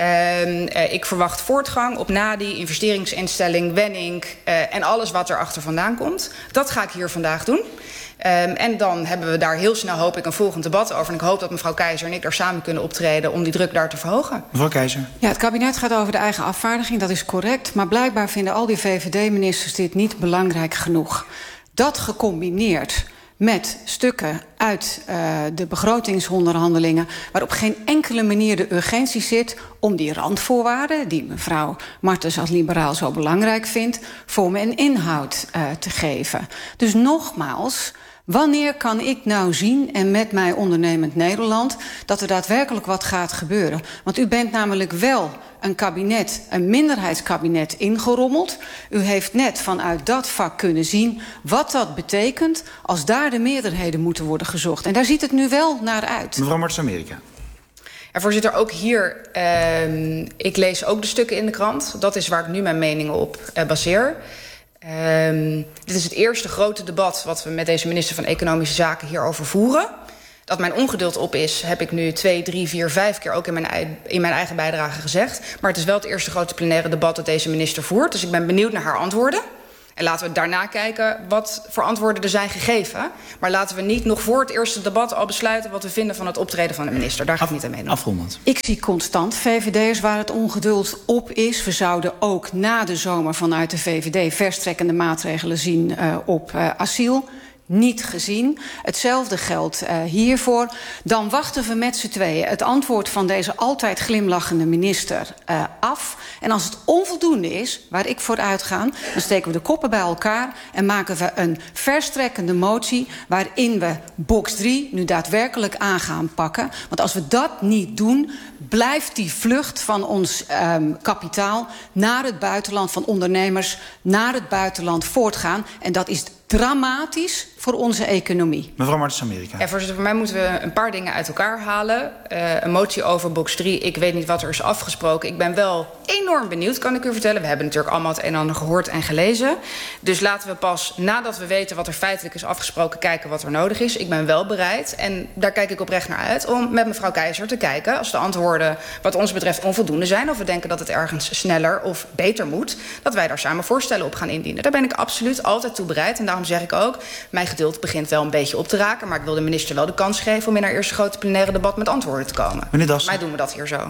Speaker 1: Uh, ik verwacht voortgang op Nadi, investeringsinstelling, Wenning uh, en alles wat er achter vandaan komt. Dat ga ik hier vandaag doen. Um, en dan hebben we daar heel snel, hoop ik, een volgend debat over. En ik hoop dat mevrouw Keizer en ik daar samen kunnen optreden om die druk daar te verhogen.
Speaker 2: Mevrouw Keizer.
Speaker 9: Ja, het kabinet gaat over de eigen afvaardiging, dat is correct. Maar blijkbaar vinden al die V V D-ministers dit niet belangrijk genoeg. Dat gecombineerd met stukken uit uh, de begrotingsonderhandelingen, waar op geen enkele manier de urgentie zit om die randvoorwaarden, die mevrouw Martens als liberaal zo belangrijk vindt, vorm en inhoud uh, te geven. Dus nogmaals, wanneer kan ik nou zien, en met mij ondernemend Nederland, dat er daadwerkelijk wat gaat gebeuren? Want u bent namelijk wel een kabinet, een minderheidskabinet ingerommeld. U heeft net vanuit dat vak kunnen zien wat dat betekent als daar de meerderheden moeten worden gezocht. En daar ziet het nu wel naar uit.
Speaker 2: Mevrouw Martens Amerika.
Speaker 1: Ja, voorzitter, ook hier, uh, ik lees ook de stukken in de krant. Dat is waar ik nu mijn meningen op uh, baseer. Um, dit is het eerste grote debat wat we met deze minister van Economische Zaken hierover voeren. Dat mijn ongeduld op is, heb ik nu twee, drie, vier, vijf keer ook in mijn, in mijn eigen bijdrage gezegd. Maar het is wel het eerste grote plenaire debat dat deze minister voert. Dus ik ben benieuwd naar haar antwoorden. En laten we daarna kijken wat voor antwoorden er zijn gegeven. Maar laten we niet nog voor het eerste debat al besluiten wat we vinden van het optreden van de minister. Daar ga ik niet aan meedoen.
Speaker 2: Afrondend.
Speaker 9: Ik zie constant V V D'ers waar het ongeduld op is. We zouden ook na de zomer vanuit de V V D verstrekkende maatregelen zien uh, op uh, asiel. Niet gezien. Hetzelfde geldt uh, hiervoor. Dan wachten we met z'n tweeën het antwoord van deze altijd glimlachende minister uh, af. En als het onvoldoende is, waar ik voor uitga, dan steken we de koppen bij elkaar en maken we een verstrekkende motie waarin we box drie nu daadwerkelijk aan gaan pakken. Want als we dat niet doen, blijft die vlucht van ons um, kapitaal naar het buitenland, van ondernemers naar het buitenland voortgaan. En dat is dramatisch voor onze economie.
Speaker 2: Mevrouw Martens-Amerika.
Speaker 1: Ja, voorzitter, voor mij moeten we een paar dingen uit elkaar halen. Uh, een motie over box drie. Ik weet niet wat er is afgesproken. Ik ben wel enorm benieuwd, kan ik u vertellen. We hebben natuurlijk allemaal het een en ander gehoord en gelezen. Dus laten we pas nadat we weten wat er feitelijk is afgesproken kijken wat er nodig is. Ik ben wel bereid, en daar kijk ik oprecht naar uit, om met mevrouw Keizer te kijken als de antwoorden wat ons betreft onvoldoende zijn, of we denken dat het ergens sneller of beter moet, dat wij daar samen voorstellen op gaan indienen. Daar ben ik absoluut altijd toe bereid. En daarom zeg ik ook, mijn geduld begint wel een beetje op te raken, maar ik wil de minister wel de kans geven om in haar eerste grote plenaire debat met antwoorden te komen.
Speaker 2: Meneer Dassen.
Speaker 1: Mij doen we dat hier zo.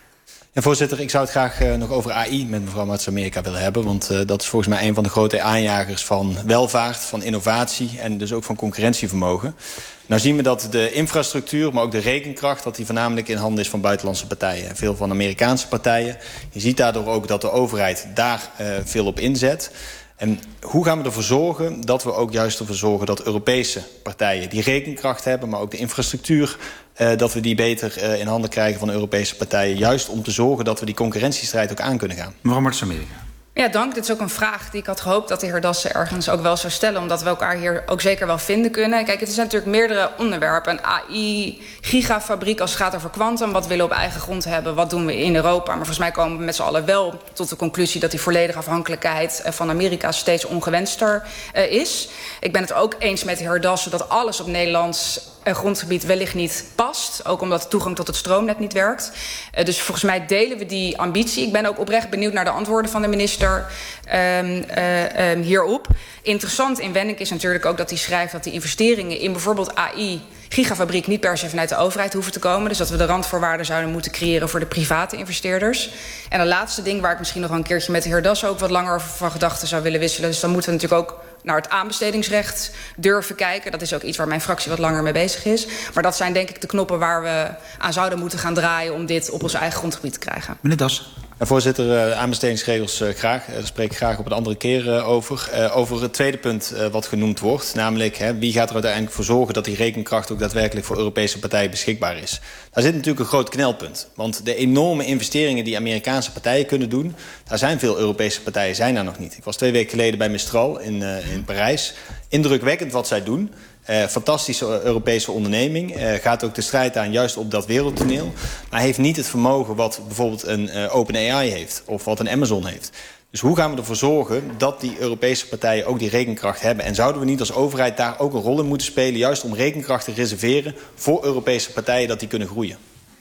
Speaker 5: Ja, voorzitter, ik zou het graag uh, nog over A I met mevrouw Martens-Amerika willen hebben. Want uh, dat is volgens mij een van de grote aanjagers van welvaart, van innovatie en dus ook van concurrentievermogen. Nou zien we dat de infrastructuur, maar ook de rekenkracht, dat die voornamelijk in handen is van buitenlandse partijen. Veel van Amerikaanse partijen. Je ziet daardoor ook dat de overheid daar uh, veel op inzet. En hoe gaan we ervoor zorgen dat we ook juist ervoor zorgen dat Europese partijen die rekenkracht hebben, maar ook de infrastructuur, uh, dat we die beter uh, in handen krijgen van Europese partijen, juist om te zorgen dat we die concurrentiestrijd ook aan kunnen gaan.
Speaker 2: Mevrouw Martens-Amerika.
Speaker 1: Ja, dank. Dit is ook een vraag die ik had gehoopt dat de heer Dassen ergens ook wel zou stellen, omdat we elkaar hier ook zeker wel vinden kunnen. Kijk, het zijn natuurlijk meerdere onderwerpen. Een A I, gigafabriek als het gaat over kwantum. Wat willen we op eigen grond hebben? Wat doen we in Europa? Maar volgens mij komen we met z'n allen wel tot de conclusie dat die volledige afhankelijkheid van Amerika steeds ongewenster uh, is. Ik ben het ook eens met de heer Dassen dat alles op Nederlands grondgebied wellicht niet past. Ook omdat de toegang tot het stroomnet niet werkt. Uh, dus volgens mij delen we die ambitie. Ik ben ook oprecht benieuwd naar de antwoorden van de minister um, uh, um, hierop. Interessant in Wennink is natuurlijk ook dat hij schrijft dat die investeringen in bijvoorbeeld A I, gigafabriek, niet per se vanuit de overheid hoeven te komen. Dus dat we de randvoorwaarden zouden moeten creëren voor de private investeerders. En een laatste ding waar ik misschien nog een keertje met de heer Dassen ook wat langer over van gedachten zou willen wisselen. Dus dan moeten we natuurlijk ook naar het aanbestedingsrecht durven kijken. Dat is ook iets waar mijn fractie wat langer mee bezig is. Maar dat zijn denk ik de knoppen waar we aan zouden moeten gaan draaien om dit op ons eigen grondgebied te krijgen.
Speaker 2: Meneer Dassen.
Speaker 5: Ja, voorzitter, uh, aanbestedingsregels uh, graag. Uh, daar spreek ik graag op een andere keer uh, over. Uh, over het tweede punt uh, wat genoemd wordt. Namelijk, hè, wie gaat er uiteindelijk voor zorgen dat die rekenkracht ook daadwerkelijk voor Europese partijen beschikbaar is. Daar zit natuurlijk een groot knelpunt. Want de enorme investeringen die Amerikaanse partijen kunnen doen, daar zijn veel Europese partijen zijn daar nog niet. Ik was twee weken geleden bij Mistral in, uh, in Parijs. Indrukwekkend wat zij doen. Uh, fantastische Europese onderneming. Uh, gaat ook de strijd aan juist op dat wereldtoneel. Maar heeft niet het vermogen wat bijvoorbeeld een uh, OpenAI heeft. Of wat een Amazon heeft. Dus hoe gaan we ervoor zorgen dat die Europese partijen ook die rekenkracht hebben? En zouden we niet als overheid daar ook een rol in moeten spelen, juist om rekenkracht te reserveren voor Europese partijen, dat die kunnen groeien?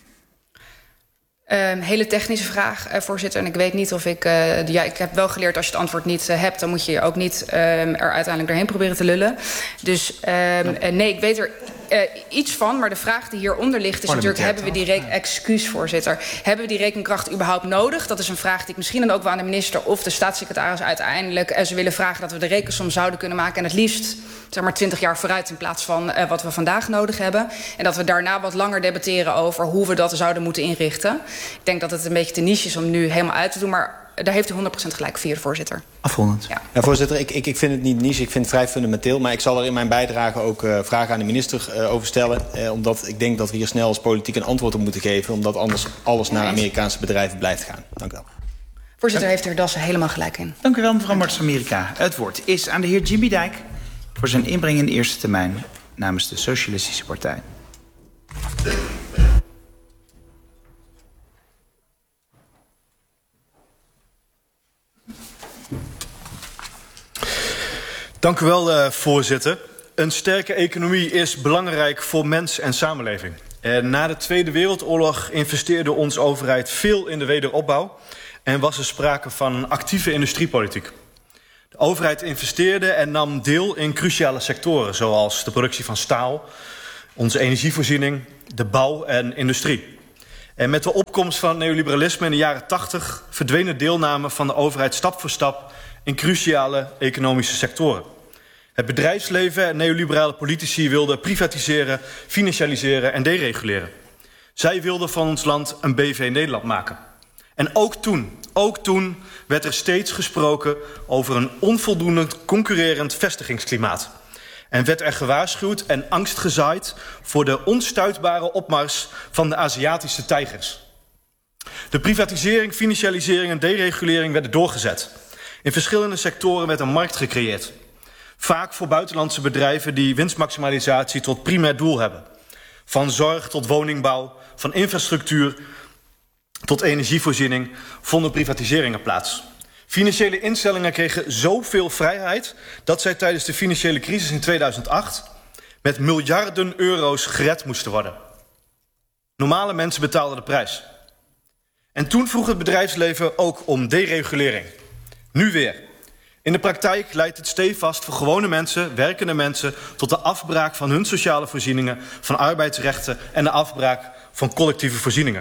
Speaker 1: Een uh, hele technische vraag, uh, voorzitter. En ik weet niet of ik... Uh, ja, ik heb wel geleerd, als je het antwoord niet uh, hebt, dan moet je ook niet uh, er uiteindelijk doorheen proberen te lullen. Dus uh, ja. uh, nee, ik weet er uh, iets van. Maar de vraag die hieronder ligt is natuurlijk, hebben we die reken... Excuus, voorzitter. Hebben we die rekenkracht überhaupt nodig? Dat is een vraag die ik misschien dan ook wel aan de minister of de staatssecretaris uiteindelijk uh, ze willen vragen, dat we de rekensom zouden kunnen maken. En het liefst zeg maar twintig jaar vooruit in plaats van uh, wat we vandaag nodig hebben. En dat we daarna wat langer debatteren over hoe we dat zouden moeten inrichten. Ik denk dat het een beetje te niche is om nu helemaal uit te doen, maar daar heeft u honderd procent gelijk, vierde voorzitter.
Speaker 2: Afrondend.
Speaker 1: Ja,
Speaker 5: ja voorzitter, ik, ik, ik vind het niet niche, ik vind het vrij fundamenteel. Maar ik zal er in mijn bijdrage ook uh, vragen aan de minister uh, over stellen. Uh, omdat ik denk dat we hier snel als politiek een antwoord op moeten geven. Omdat anders alles naar Amerikaanse bedrijven blijft gaan. Dank u wel.
Speaker 1: Voorzitter, heeft de heer Dassen helemaal gelijk in.
Speaker 2: Dank u wel, mevrouw Martens-Amerika. Het woord is aan de heer Jimmy Dijk voor zijn inbreng in de eerste termijn namens de Socialistische Partij.
Speaker 6: Dank u wel, uh, voorzitter.
Speaker 10: Een sterke economie is belangrijk voor mens en samenleving. En na de Tweede Wereldoorlog investeerde onze overheid veel in de wederopbouw en was er sprake van een actieve industriepolitiek. De overheid investeerde en nam deel in cruciale sectoren, zoals de productie van staal, onze energievoorziening, de bouw en industrie. En met de opkomst van het neoliberalisme in de jaren tachtig verdween de deelname van de overheid stap voor stap in cruciale economische sectoren. Het bedrijfsleven en neoliberale politici wilden privatiseren, financialiseren en dereguleren. Zij wilden van ons land een B V Nederland maken. En ook toen, ook toen werd er steeds gesproken over een onvoldoende concurrerend vestigingsklimaat. En werd er gewaarschuwd en angst gezaaid voor de onstuitbare opmars van de Aziatische tijgers. De privatisering, financialisering en deregulering werden doorgezet. In verschillende sectoren werd een markt gecreëerd. Vaak voor buitenlandse bedrijven die winstmaximalisatie tot primair doel hebben. Van zorg tot woningbouw, van infrastructuur tot energievoorziening vonden privatiseringen plaats. Financiële instellingen kregen zoveel vrijheid dat zij tijdens de financiële crisis in tweeduizend acht met miljarden euro's gered moesten worden. Normale mensen betaalden de prijs. En toen vroeg het bedrijfsleven ook om deregulering. Nu weer. In de praktijk leidt het stevast voor gewone mensen, werkende mensen, tot de afbraak van hun sociale voorzieningen, van arbeidsrechten en de afbraak van collectieve voorzieningen.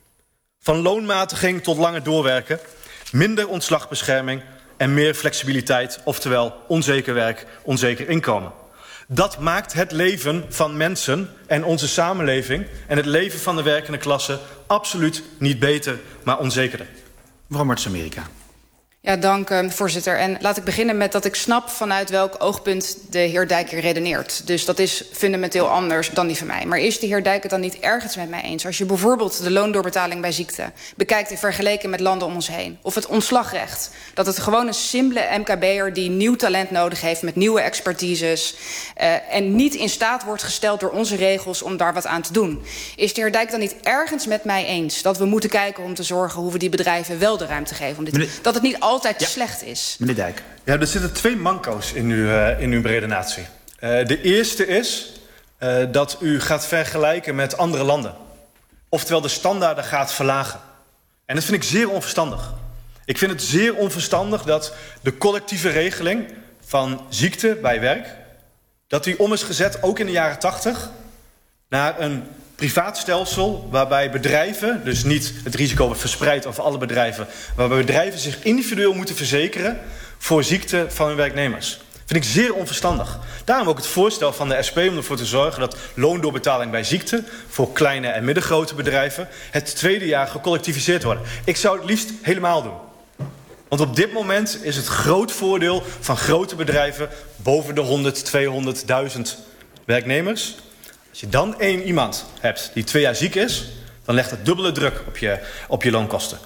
Speaker 10: Van loonmatiging tot langer doorwerken, minder ontslagbescherming en meer flexibiliteit, oftewel onzeker werk, onzeker inkomen. Dat maakt het leven van mensen en onze samenleving en het leven van de werkende klasse absoluut niet beter, maar onzekerder.
Speaker 2: Mevrouw Martens-Amerika.
Speaker 1: Ja, dank, uh, voorzitter. En laat ik beginnen met dat ik snap vanuit welk oogpunt de heer Dijk hier redeneert. Dus dat is fundamenteel anders dan die van mij. Maar is de heer Dijk het dan niet ergens met mij eens? Als je bijvoorbeeld de loondoorbetaling bij ziekte bekijkt in vergelijking met landen om ons heen. Of het ontslagrecht. Dat het gewoon een simpele M K B'er die nieuw talent nodig heeft met nieuwe expertises. Uh, en niet in staat wordt gesteld door onze regels om daar wat aan te doen. Is de heer Dijk dan niet ergens met mij eens dat we moeten kijken om te zorgen hoe we die bedrijven wel de ruimte geven om dit
Speaker 2: Meneer...
Speaker 1: dat het niet altijd altijd ja. slecht is.
Speaker 2: Meneer Dijk.
Speaker 10: Ja, er zitten twee manco's in uw, uh, in uw redenatie. Uh, de eerste is uh, dat u gaat vergelijken met andere landen. Oftewel de standaarden gaat verlagen. En dat vind ik zeer onverstandig. Ik vind het zeer onverstandig dat de collectieve regeling van ziekte bij werk, dat die om is gezet, ook in de jaren tachtig, naar een privaat stelsel waarbij bedrijven, dus niet het risico wordt verspreid over alle bedrijven, waarbij bedrijven zich individueel moeten verzekeren voor ziekte van hun werknemers. Vind ik zeer onverstandig. Daarom ook het voorstel van de S P om ervoor te zorgen dat loondoorbetaling bij ziekte voor kleine en middengrote bedrijven het tweede jaar gecollectiviseerd wordt. Ik zou het liefst helemaal doen. Want op dit moment is het groot voordeel van grote bedrijven boven de honderd, tweehonderd, duizend werknemers. Als je dan één iemand hebt die twee jaar ziek is, dan legt het dubbele druk op je, op je loonkosten.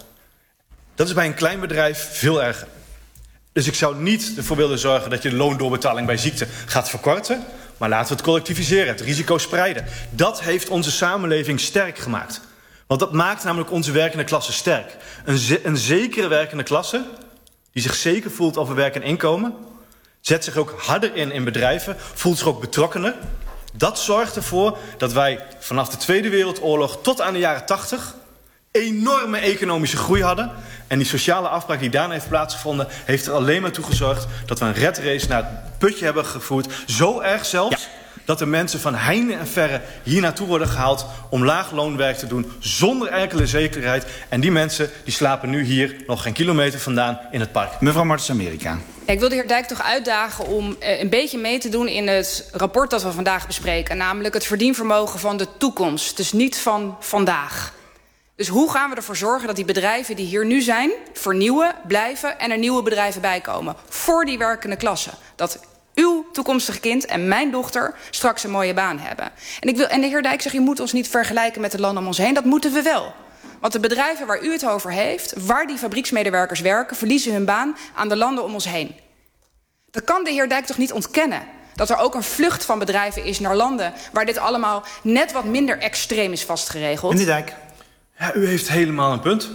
Speaker 10: Dat is bij een klein bedrijf veel erger. Dus ik zou niet ervoor willen zorgen dat je de loondoorbetaling bij ziekte gaat verkorten, maar laten we het collectiviseren, het risico spreiden. Dat heeft onze samenleving sterk gemaakt. Want dat maakt namelijk onze werkende klasse sterk. Een, ze- een zekere werkende klasse, die zich zeker voelt over werk en inkomen, zet zich ook harder in in bedrijven, voelt zich ook betrokkener. Dat zorgt ervoor dat wij vanaf de Tweede Wereldoorlog tot aan de jaren tachtig enorme economische groei hadden. En die sociale afbraak die daarna heeft plaatsgevonden, heeft er alleen maar toe gezorgd dat we een red race naar het putje hebben gevoerd. Zo erg zelfs ja. dat de mensen van heinde en verre hier naartoe worden gehaald om laag loonwerk te doen zonder enkele zekerheid. En die mensen die slapen nu hier nog geen kilometer vandaan in het park.
Speaker 2: Mevrouw Martens-Amerika.
Speaker 1: Ik wil de heer Dijk toch uitdagen om uh, een beetje mee te doen in het rapport dat we vandaag bespreken. Namelijk het verdienvermogen van de toekomst. Dus niet van vandaag. Dus hoe gaan we ervoor zorgen dat die bedrijven die hier nu zijn vernieuwen, blijven en er nieuwe bedrijven bij komen. Voor die werkende klasse. Dat uw toekomstige kind en mijn dochter straks een mooie baan hebben. En, ik wil, en de heer Dijk zegt, je moet ons niet vergelijken met de landen om ons heen. Dat moeten we wel. Want de bedrijven waar u het over heeft, waar die fabrieksmedewerkers werken, verliezen hun baan aan de landen om ons heen. Dat kan de heer Dijk toch niet ontkennen? Dat er ook een vlucht van bedrijven is naar landen waar dit allemaal net wat minder extreem is vastgeregeld.
Speaker 2: Meneer Dijk.
Speaker 10: Ja, u heeft helemaal een punt.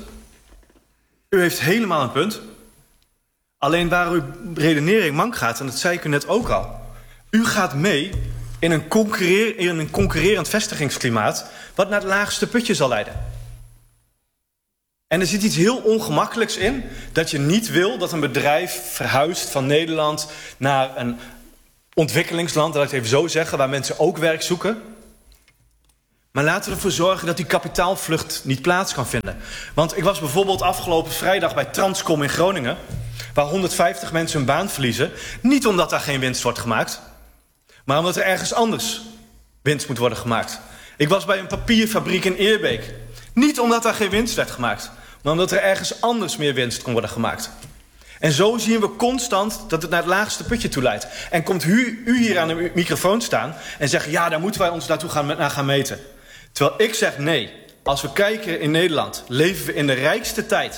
Speaker 10: U heeft helemaal een punt. Alleen waar uw redenering mank gaat, en dat zei ik u net ook al. U gaat mee in een, concurreer, in een concurrerend vestigingsklimaat wat naar het laagste putje zal leiden. En er zit iets heel ongemakkelijks in dat je niet wil dat een bedrijf verhuist van Nederland naar een ontwikkelingsland, laat ik het even zo zeggen, waar mensen ook werk zoeken. Maar laten we ervoor zorgen dat die kapitaalvlucht niet plaats kan vinden. Want ik was bijvoorbeeld afgelopen vrijdag bij Transcom in Groningen, waar honderdvijftig mensen hun baan verliezen. Niet omdat daar geen winst wordt gemaakt, maar omdat er ergens anders winst moet worden gemaakt. Ik was bij een papierfabriek in Eerbeek. Niet omdat daar geen winst werd gemaakt, maar omdat er ergens anders meer winst kon worden gemaakt. En zo zien we constant dat het naar het laagste putje toe leidt. En komt u, u hier aan de microfoon staan en zeggen, ja, daar moeten wij ons naartoe gaan, naar gaan meten. Terwijl ik zeg, nee, als we kijken in Nederland, leven we in de rijkste tijd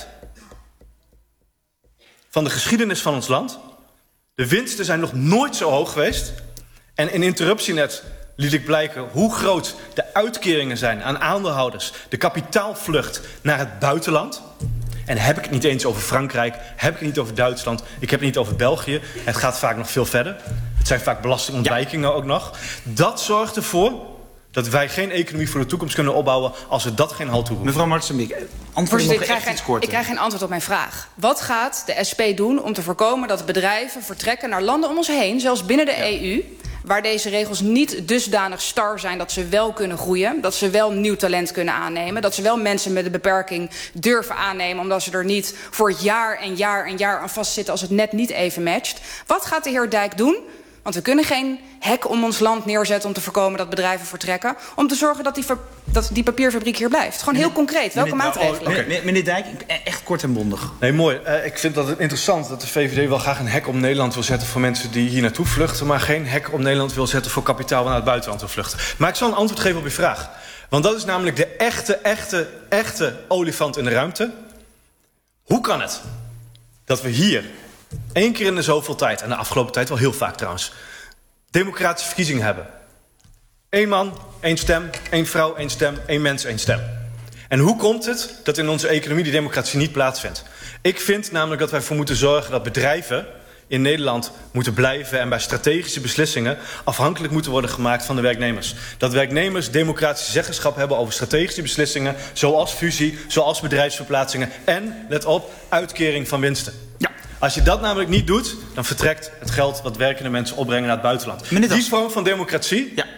Speaker 10: van de geschiedenis van ons land. De winsten zijn nog nooit zo hoog geweest. En in interruptienet liet ik blijken hoe groot de uitkeringen zijn aan aandeelhouders. De kapitaalvlucht naar het buitenland. En heb ik het niet eens over Frankrijk, heb ik het niet over Duitsland, ik heb het niet over België. Het gaat vaak nog veel verder. Het zijn vaak belastingontwijkingen ja. ook nog. Dat zorgt ervoor dat wij geen economie voor de toekomst kunnen opbouwen als we dat geen halt toeroepen.
Speaker 2: Mevrouw Martens-Miek, antwoord nog echt
Speaker 1: geen,
Speaker 2: iets korter.
Speaker 1: Ik krijg geen antwoord op mijn vraag. Wat gaat de S P doen om te voorkomen dat bedrijven vertrekken naar landen om ons heen, zelfs binnen de ja. E U, waar deze regels niet dusdanig star zijn dat ze wel kunnen groeien, dat ze wel nieuw talent kunnen aannemen, dat ze wel mensen met een beperking durven aannemen, omdat ze er niet voor jaar en jaar en jaar aan vastzitten als het net niet even matcht. Wat gaat de heer Dijk doen? Want we kunnen geen hek om ons land neerzetten om te voorkomen dat bedrijven vertrekken, om te zorgen dat die, ver, dat die papierfabriek hier blijft. Gewoon heel concreet. Welke meneer, maatregelen?
Speaker 2: Oh, okay. Meneer Dijk, echt kort en bondig.
Speaker 10: Nee, mooi. Uh, ik vind dat het interessant dat de V V D wel graag een hek om Nederland wil zetten voor mensen die hier naartoe vluchten, maar geen hek om Nederland wil zetten voor kapitaal naar het buitenland wil vluchten. Maar ik zal een antwoord geven op uw vraag. Want dat is namelijk de echte, echte, echte olifant in de ruimte. Hoe kan het dat we hier één keer in de zoveel tijd, en de afgelopen tijd wel heel vaak trouwens, democratische verkiezingen hebben? Eén man, één stem, één vrouw, één stem, één mens, één stem. En hoe komt het dat in onze economie die democratie niet plaatsvindt? Ik vind namelijk dat wij ervoor moeten zorgen dat bedrijven in Nederland moeten blijven en bij strategische beslissingen afhankelijk moeten worden gemaakt van de werknemers. Dat werknemers democratische zeggenschap hebben over strategische beslissingen, zoals fusie, zoals bedrijfsverplaatsingen en, let op, uitkering van winsten. Ja. Als je dat namelijk niet doet, dan vertrekt het geld wat werkende mensen opbrengen naar het buitenland. Meneer die vorm van democratie, ja.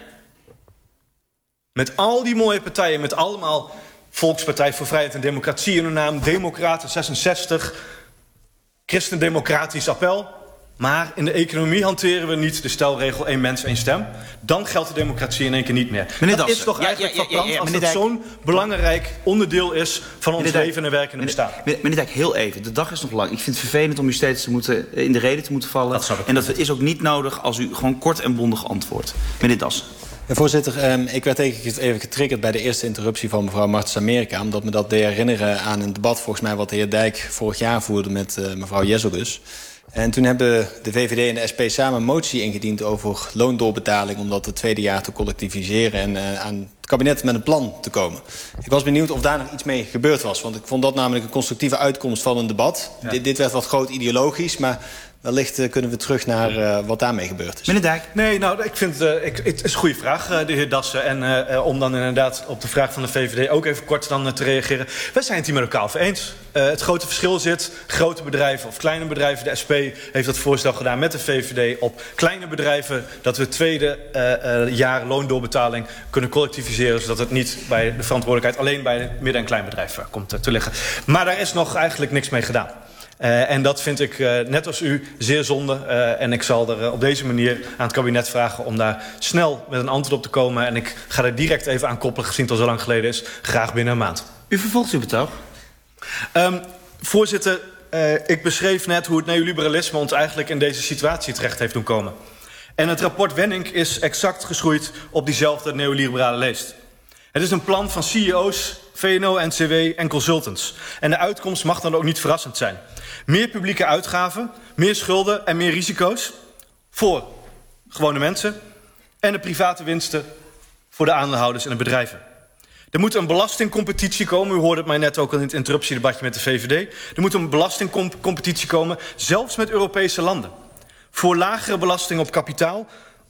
Speaker 10: met al die mooie partijen, met allemaal Volkspartij voor Vrijheid en Democratie in hun naam, Democraten zesenzestig, Christendemocratisch Appel. Maar in de economie hanteren we niet de stelregel één mens, één stem. Dan geldt de democratie in één keer niet meer. Meneer dat Dassen. Is toch eigenlijk ja, ja, ja, ja, ja, als het zo'n belangrijk onderdeel is van ons Dijk, leven en werkende bestaan.
Speaker 2: Meneer, meneer Dijk, heel even. De dag is nog lang. Ik vind het vervelend om u steeds te moeten, in de reden te moeten vallen. Dat en dat is ook niet nodig als u gewoon kort en bondig antwoordt. Meneer Dassen.
Speaker 5: Ja, voorzitter, um, ik werd even getriggerd bij de eerste interruptie van mevrouw Martens-Amerika, omdat me dat deed herinneren aan een debat volgens mij wat de heer Dijk vorig jaar voerde met uh, mevrouw Jezelgus. En toen hebben de V V D en de S P samen een motie ingediend over loondoorbetaling om dat het tweede jaar te collectiviseren en uh, aan het kabinet met een plan te komen. Ik was benieuwd of daar nog iets mee gebeurd was, want ik vond dat namelijk een constructieve uitkomst van een debat. Ja. Dit, dit werd wat groot ideologisch, maar wellicht uh, kunnen we terug naar uh, wat daarmee gebeurd is.
Speaker 2: Meneer Dijk.
Speaker 10: Nee, nou, ik vind uh, ik, het is een goede vraag, uh, de heer Dassen. En uh, uh, om dan inderdaad op de vraag van de V V D ook even kort dan uh, te reageren. Wij zijn het hier met elkaar over eens. Uh, het grote verschil zit, grote bedrijven of kleine bedrijven. De S P heeft dat voorstel gedaan met de V V D op kleine bedrijven, dat we het tweede uh, uh, jaar loondoorbetaling kunnen collectiviseren, zodat het niet bij de verantwoordelijkheid alleen bij het midden- en kleinbedrijf uh, komt uh, te liggen. Maar daar is nog eigenlijk niks mee gedaan. Uh, en dat vind ik, uh, net als u, zeer zonde. Uh, en ik zal er uh, op deze manier aan het kabinet vragen om daar snel met een antwoord op te komen. En ik ga er direct even aan koppelen, gezien het al zo lang geleden is. Graag binnen een maand.
Speaker 2: U vervolgt uw betoog.
Speaker 10: Um, voorzitter, uh, ik beschreef net hoe het neoliberalisme ons eigenlijk in deze situatie terecht heeft doen komen. En het rapport Wenning is exact geschoeid op diezelfde neoliberale leest. Het is een plan van C E O's, V N O N C W en consultants. En de uitkomst mag dan ook niet verrassend zijn. Meer publieke uitgaven, meer schulden en meer risico's voor gewone mensen en de private winsten voor de aandeelhouders en de bedrijven. Er moet een belastingcompetitie komen. U hoorde het mij net ook al in het interruptiedebatje met de V V D. Er moet een belastingcompetitie komen, zelfs met Europese landen. Voor lagere belasting op kapitaal,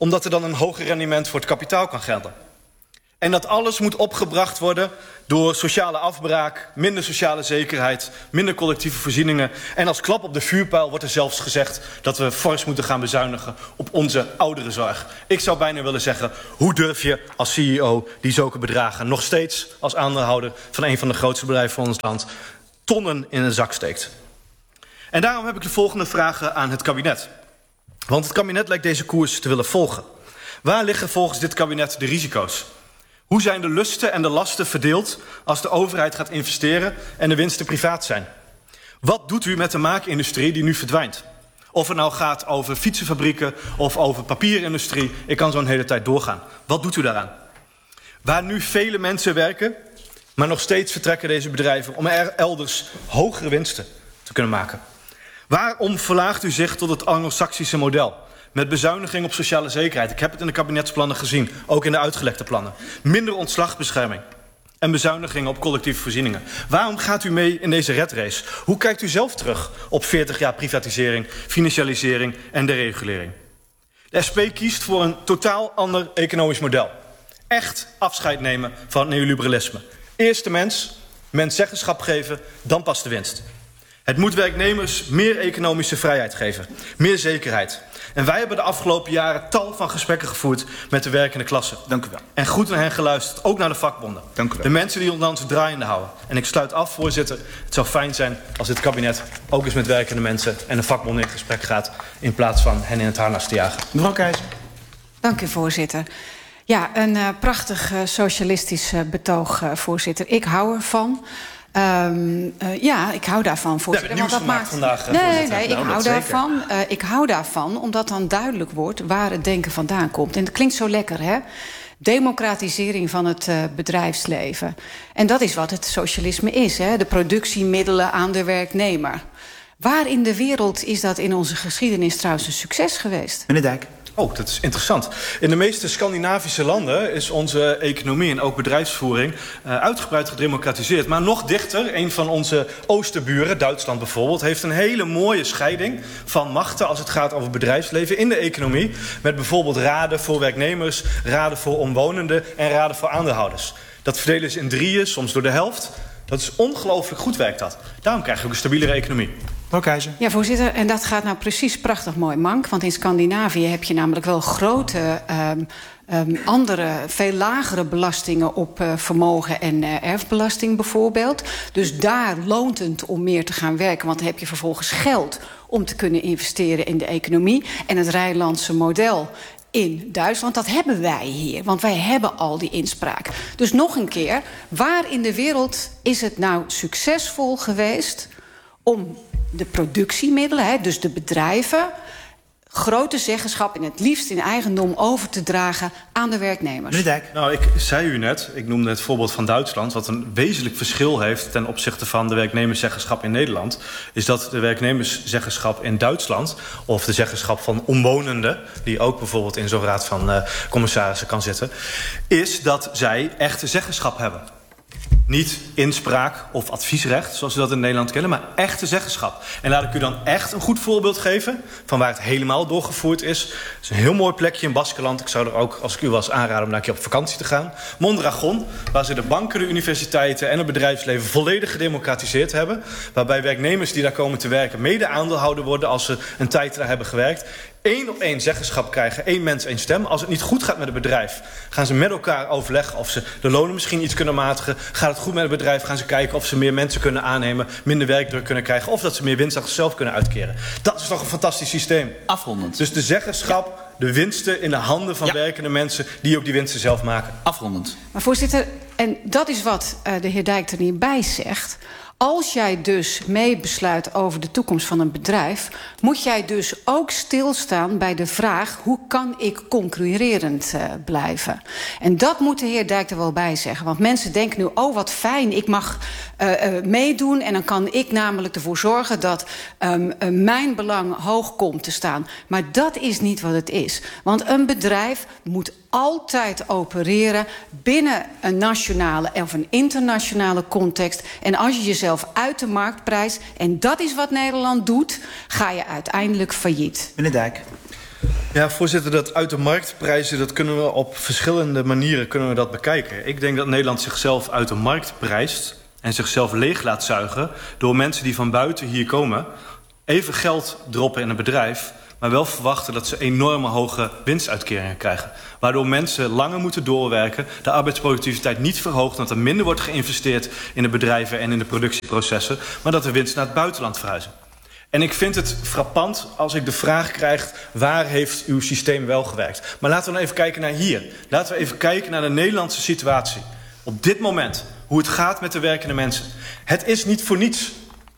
Speaker 10: omdat er dan een hoger rendement voor het kapitaal kan gelden. En dat alles moet opgebracht worden door sociale afbraak, minder sociale zekerheid, minder collectieve voorzieningen. En als klap op de vuurpijl wordt er zelfs gezegd dat we fors moeten gaan bezuinigen op onze ouderenzorg. Ik zou bijna willen zeggen, hoe durf je als C E O die zulke bedragen nog steeds als aandeelhouder van een van de grootste bedrijven van ons land tonnen in een zak steekt? En daarom heb ik de volgende vragen aan het kabinet. Want het kabinet lijkt deze koers te willen volgen. Waar liggen volgens dit kabinet de risico's? Hoe zijn de lusten en de lasten verdeeld als de overheid gaat investeren en de winsten privaat zijn? Wat doet u met de maakindustrie die nu verdwijnt? Of het nou gaat over fietsenfabrieken of over papierindustrie, ik kan zo een hele tijd doorgaan. Wat doet u daaraan? Waar nu vele mensen werken, maar nog steeds vertrekken deze bedrijven om er elders hogere winsten te kunnen maken. Waarom verlaagt u zich tot het Anglo-Saxische model? Met bezuiniging op sociale zekerheid. Ik heb het in de kabinetsplannen gezien, ook in de uitgelekte plannen. Minder ontslagbescherming en bezuinigingen op collectieve voorzieningen. Waarom gaat u mee in deze redrace? Hoe kijkt u zelf terug op veertig jaar privatisering, financialisering en deregulering? De S P kiest voor een totaal ander economisch model. Echt afscheid nemen van neoliberalisme. Eerst de mens, mens zeggenschap geven, dan pas de winst. Het moet werknemers meer economische vrijheid geven, meer zekerheid. En wij hebben de afgelopen jaren tal van gesprekken gevoerd met de werkende klasse.
Speaker 2: Dank u wel.
Speaker 10: En goed naar hen geluisterd, ook naar de vakbonden.
Speaker 2: Dank u wel.
Speaker 10: De mensen die ons land draaiende houden. En ik sluit af, voorzitter. Het zou fijn zijn als dit kabinet ook eens met werkende mensen en de vakbonden in gesprek gaat, in plaats van hen in het harnas te jagen.
Speaker 2: Mevrouw Keizer.
Speaker 9: Dank u, voorzitter. Ja, een uh, prachtig uh, socialistisch uh, betoog, uh, voorzitter. Ik hou ervan. Um, uh, ja, ik hou daarvan, voorzitter.
Speaker 10: Ja, we hebben nieuws gemaakt vandaag,
Speaker 9: Nee,
Speaker 10: voorzitter.
Speaker 9: nee, ik
Speaker 10: Nou,
Speaker 9: hou
Speaker 10: dat
Speaker 9: daarvan. Uh, ik hou daarvan, omdat dan duidelijk wordt waar het denken vandaan komt. En dat klinkt zo lekker, hè? Democratisering van het uh, bedrijfsleven. En dat is wat het socialisme is, hè? De productiemiddelen aan de werknemer. Waar in de wereld is dat in onze geschiedenis trouwens een succes geweest?
Speaker 2: Meneer Dijk.
Speaker 10: Oh, dat is interessant. In de meeste Scandinavische landen is onze economie en ook bedrijfsvoering uh, uitgebreid gedemocratiseerd. Maar nog dichter, een van onze oosterburen, Duitsland bijvoorbeeld, heeft een hele mooie scheiding van machten als het gaat over bedrijfsleven in de economie. Met bijvoorbeeld raden voor werknemers, raden voor omwonenden en raden voor aandeelhouders. Dat verdelen ze in drieën, soms door de helft. Dat is ongelooflijk goed, werkt dat. Daarom krijg je ook een stabielere economie.
Speaker 2: Mevrouw Keizer.
Speaker 9: Ja, voorzitter, en dat gaat nou precies prachtig mooi mank. Want in Scandinavië heb je namelijk wel grote, um, um, andere, veel lagere belastingen op uh, vermogen en uh, erfbelasting bijvoorbeeld. Dus daar loont het om meer te gaan werken, want dan heb je vervolgens geld om te kunnen investeren in de economie. En het Rijnlandse model in Duitsland, dat hebben wij hier. Want wij hebben al die inspraak. Dus nog een keer, waar in de wereld is het nou succesvol geweest om de productiemiddelen, hè, dus de bedrijven, grote zeggenschap en het liefst in eigendom over te dragen aan de werknemers?
Speaker 2: Meneer Dijk.
Speaker 10: Nou, ik zei u net, ik noemde het voorbeeld van Duitsland, wat een wezenlijk verschil heeft ten opzichte van de werknemerszeggenschap in Nederland, is dat de werknemerszeggenschap in Duitsland, of de zeggenschap van omwonenden, die ook bijvoorbeeld in zo'n raad van uh, commissarissen kan zitten, is dat zij echte zeggenschap hebben. Niet inspraak of adviesrecht, zoals we dat in Nederland kennen, maar echte zeggenschap. En laat ik u dan echt een goed voorbeeld geven van waar het helemaal doorgevoerd is. Het is een heel mooi plekje in Baskeland. Ik zou er ook, als ik u was, aanraden om daar een keer op vakantie te gaan. Mondragon, waar ze de banken, de universiteiten en het bedrijfsleven volledig gedemocratiseerd hebben. Waarbij werknemers die daar komen te werken mede aandeelhouder worden als ze een tijd daar hebben gewerkt. Eén op één zeggenschap krijgen, één mens, één stem. Als het niet goed gaat met het bedrijf, gaan ze met elkaar overleggen of ze de lonen misschien iets kunnen matigen. Gaat het goed met het bedrijf, gaan ze kijken of ze meer mensen kunnen aannemen, minder werkdruk kunnen krijgen, of dat ze meer winst aan zichzelf kunnen uitkeren. Dat is toch een fantastisch systeem.
Speaker 2: Afrondend.
Speaker 10: Dus de zeggenschap, ja, de winsten in de handen van ja. werkende mensen die ook die winsten zelf maken.
Speaker 2: Afrondend.
Speaker 9: Maar voorzitter, en dat is wat uh, de heer Dijk er niet bij zegt. Als jij dus mee besluit over de toekomst van een bedrijf, moet jij dus ook stilstaan bij de vraag: hoe kan ik concurrerend uh, blijven? En dat moet de heer Dijk er wel bij zeggen. Want mensen denken nu: oh, wat fijn, ik mag uh, uh, meedoen en dan kan ik namelijk ervoor zorgen dat um, uh, mijn belang hoog komt te staan. Maar dat is niet wat het is. Want een bedrijf moet altijd opereren binnen een nationale of een internationale context. En als je jezelf uit de markt prijst, en dat is wat Nederland doet, ga je uiteindelijk failliet.
Speaker 2: Meneer Dijk.
Speaker 10: Ja, voorzitter, dat uit de markt prijzen, dat kunnen we op verschillende manieren kunnen we dat bekijken. Ik denk dat Nederland zichzelf uit de markt prijst en zichzelf leeg laat zuigen door mensen die van buiten hier komen, even geld droppen in een bedrijf, maar wel verwachten dat ze enorme hoge winstuitkeringen krijgen. Waardoor mensen langer moeten doorwerken, de arbeidsproductiviteit niet verhoogt, dat er minder wordt geïnvesteerd in de bedrijven en in de productieprocessen, maar dat de winst naar het buitenland verhuizen. En ik vind het frappant als ik de vraag krijg, waar heeft uw systeem wel gewerkt? Maar laten we dan even kijken naar hier. Laten we even kijken naar de Nederlandse situatie. Op dit moment, hoe het gaat met de werkende mensen. Het is niet voor niets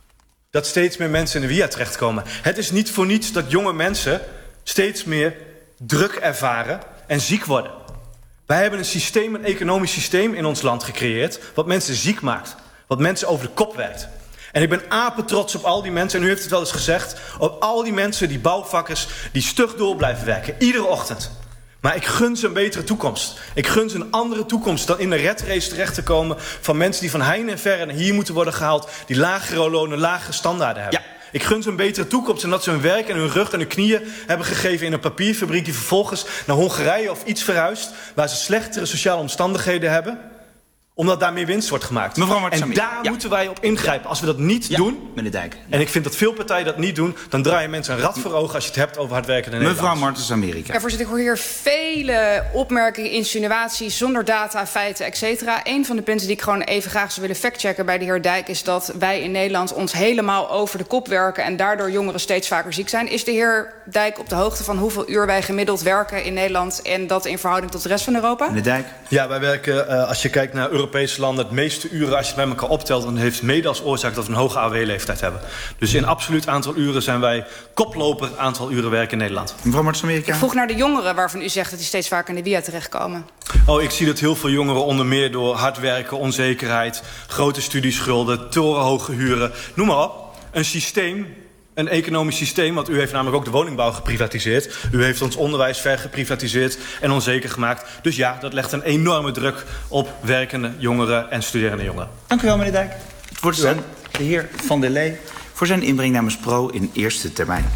Speaker 10: dat steeds meer mensen in de W I A terechtkomen. Het is niet voor niets dat jonge mensen steeds meer druk ervaren en ziek worden. Wij hebben een systeem, een economisch systeem in ons land gecreëerd, wat mensen ziek maakt. Wat mensen over de kop werkt. En ik ben apetrots op al die mensen, en u heeft het wel eens gezegd, op al die mensen, die bouwvakkers, die stug door blijven werken, iedere ochtend. Maar ik gun ze een betere toekomst. Ik gun ze een andere toekomst dan in de red race terecht te komen van mensen die van heine en verre naar hier moeten worden gehaald, die lagere lonen, lagere standaarden hebben. Ja. Ik gun ze een betere toekomst en dat ze hun werk en hun rug en hun knieën hebben gegeven in een papierfabriek die vervolgens naar Hongarije of iets verhuist, waar ze slechtere sociale omstandigheden hebben, omdat daar meer winst wordt gemaakt.
Speaker 2: Mevrouw Martens,
Speaker 10: en daar ja. moeten wij op ingrijpen. Als we dat niet ja, doen,
Speaker 2: meneer Dijk.
Speaker 10: En ik vind dat veel partijen dat niet doen, dan draaien mensen een rad voor ogen als je het hebt over hardwerkende Nederlanders.
Speaker 2: Mevrouw Martens, Amerika.
Speaker 1: Ja, voorzitter, ik hoor hier vele opmerkingen, insinuaties, zonder data, feiten, et cetera. Een van de punten die ik gewoon even graag zou willen factchecken bij de heer Dijk is dat wij in Nederland ons helemaal over de kop werken en daardoor jongeren steeds vaker ziek zijn. Is de heer Dijk op de hoogte van hoeveel uur wij gemiddeld werken in Nederland en dat in verhouding tot de rest van Europa?
Speaker 2: Meneer Dijk.
Speaker 10: Ja, wij werken, uh, als je kijkt naar Europese landen, het meeste uren, als je het bij elkaar optelt, dan heeft mede als oorzaak dat we een hoge A O W-leeftijd hebben. Dus in absoluut aantal uren zijn wij koploper aantal uren werken in Nederland.
Speaker 2: Mevrouw Martens, Amerika.
Speaker 1: Ik vroeg naar de jongeren waarvan u zegt dat die steeds vaker in de W I A terechtkomen.
Speaker 10: Oh, ik zie dat heel veel jongeren onder meer door hard werken, onzekerheid, grote studieschulden, torenhoge huren, noem maar op. Een systeem, een economisch systeem, want u heeft namelijk ook de woningbouw geprivatiseerd. U heeft ons onderwijs ver geprivatiseerd en onzeker gemaakt. Dus ja, dat legt een enorme druk op werkende jongeren en studerende jongeren.
Speaker 2: Dank u wel, meneer Dijk. Het wordt aan de heer Van der Lee voor zijn inbreng namens Pro in eerste termijn.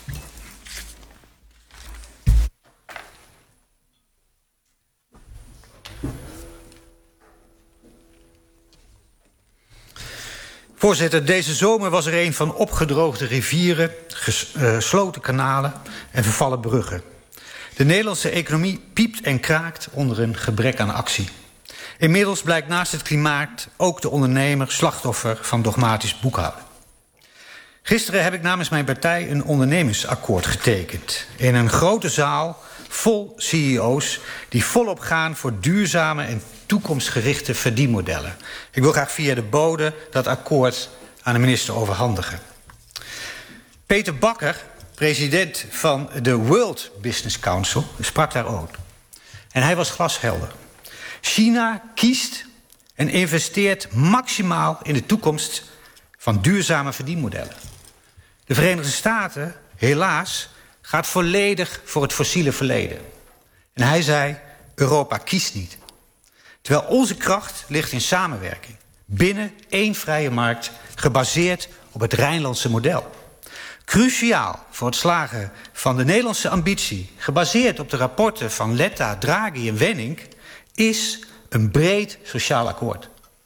Speaker 4: Voorzitter, deze zomer was er een van opgedroogde rivieren, gesloten kanalen en vervallen bruggen. De Nederlandse economie piept en kraakt onder een gebrek aan actie. Inmiddels blijkt naast het klimaat ook de ondernemer slachtoffer van dogmatisch boekhouden. Gisteren heb ik namens mijn partij een ondernemingsakkoord getekend. In een grote zaal vol C E O's die volop gaan voor duurzame en toekomstgerichte verdienmodellen. Ik wil graag via de bode dat akkoord aan de minister overhandigen. Peter Bakker, president van de World Business Council, sprak daar ook. En hij was glashelder. China kiest en investeert maximaal in de toekomst van duurzame verdienmodellen. De Verenigde Staten, helaas, gaat volledig voor het fossiele verleden. En hij zei, Europa kiest niet. Terwijl onze kracht ligt in samenwerking. Binnen één vrije markt, gebaseerd op het Rijnlandse model. Cruciaal voor het slagen van de Nederlandse ambitie, gebaseerd op de rapporten van Letta, Draghi en Wenning, is een breed sociaal akkoord.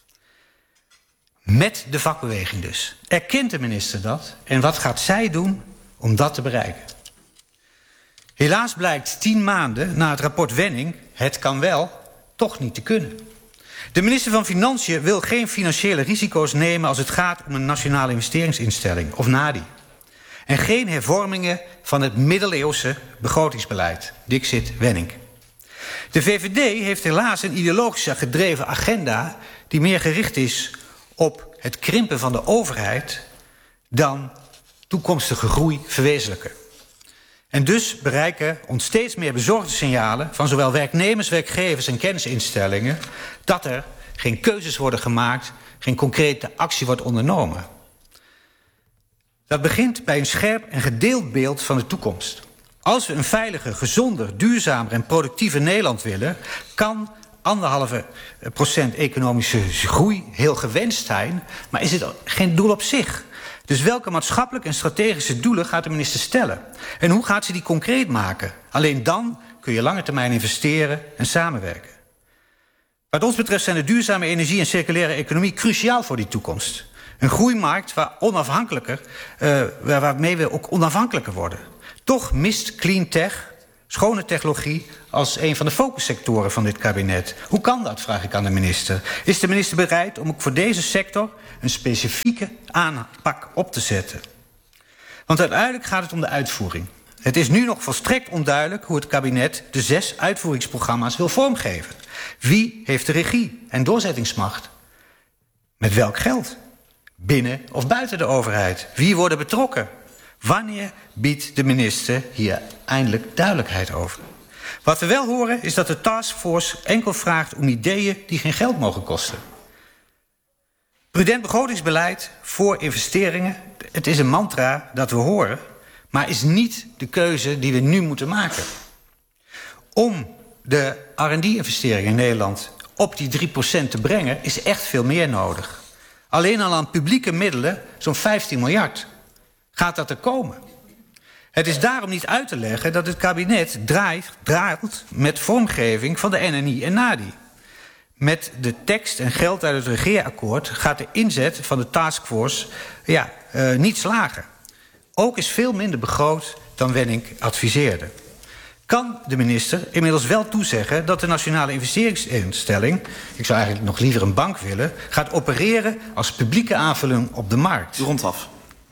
Speaker 4: Met de vakbeweging dus. Erkent de minister dat? En wat gaat zij doen om dat te bereiken? Helaas blijkt tien maanden na het rapport Wenning, het kan wel, toch niet te kunnen. De minister van Financiën wil geen financiële risico's nemen als het gaat om een nationale investeringsinstelling, of NADI. En geen hervormingen van het middeleeuwse begrotingsbeleid. Dixit Wenning. De V V D heeft helaas een ideologisch gedreven agenda die meer gericht is op het krimpen van de overheid dan toekomstige groei verwezenlijken. En dus bereiken ons steeds meer bezorgde signalen van zowel werknemers, werkgevers en kennisinstellingen dat er geen keuzes worden gemaakt, geen concrete actie wordt ondernomen. Dat begint bij een scherp en gedeeld beeld van de toekomst. Als we een veiliger, gezonder, duurzamer en productiever Nederland willen, kan anderhalve procent economische groei heel gewenst zijn, maar is het geen doel op zich? Dus welke maatschappelijke en strategische doelen gaat de minister stellen? En hoe gaat ze die concreet maken? Alleen dan kun je lange termijn investeren en samenwerken. Wat ons betreft zijn de duurzame energie en circulaire economie cruciaal voor die toekomst. Een groeimarkt waar onafhankelijker, uh, waarmee we ook onafhankelijker worden. Toch mist clean tech, schone technologie, als een van de focussectoren van dit kabinet. Hoe kan dat, vraag ik aan de minister. Is de minister bereid om ook voor deze sector een specifieke aanpak op te zetten? Want uiteindelijk gaat het om de uitvoering. Het is nu nog volstrekt onduidelijk hoe het kabinet de zes uitvoeringsprogramma's wil vormgeven. Wie heeft de regie en doorzettingsmacht? Met welk geld? Binnen of buiten de overheid? Wie worden betrokken? Wanneer biedt de minister hier eindelijk duidelijkheid over? Wat we wel horen is dat de taskforce enkel vraagt om ideeën die geen geld mogen kosten. Prudent begrotingsbeleid voor investeringen, het is een mantra dat we horen, maar is niet de keuze die we nu moeten maken. Om de R en D-investeringen in Nederland op die drie procent te brengen, is echt veel meer nodig. Alleen al aan publieke middelen, zo'n vijftien miljard, gaat dat er komen. Het is daarom niet uit te leggen dat het kabinet draait, draait met vormgeving van de N N I en NADI. Met de tekst en geld uit het regeerakkoord gaat de inzet van de taskforce ja, uh, niet slagen. Ook is veel minder begroot dan Wenning adviseerde. Kan de minister inmiddels wel toezeggen dat de Nationale Investeringsinstelling, ik zou eigenlijk nog liever een bank willen, gaat opereren als publieke aanvulling op de markt?
Speaker 2: Rond af.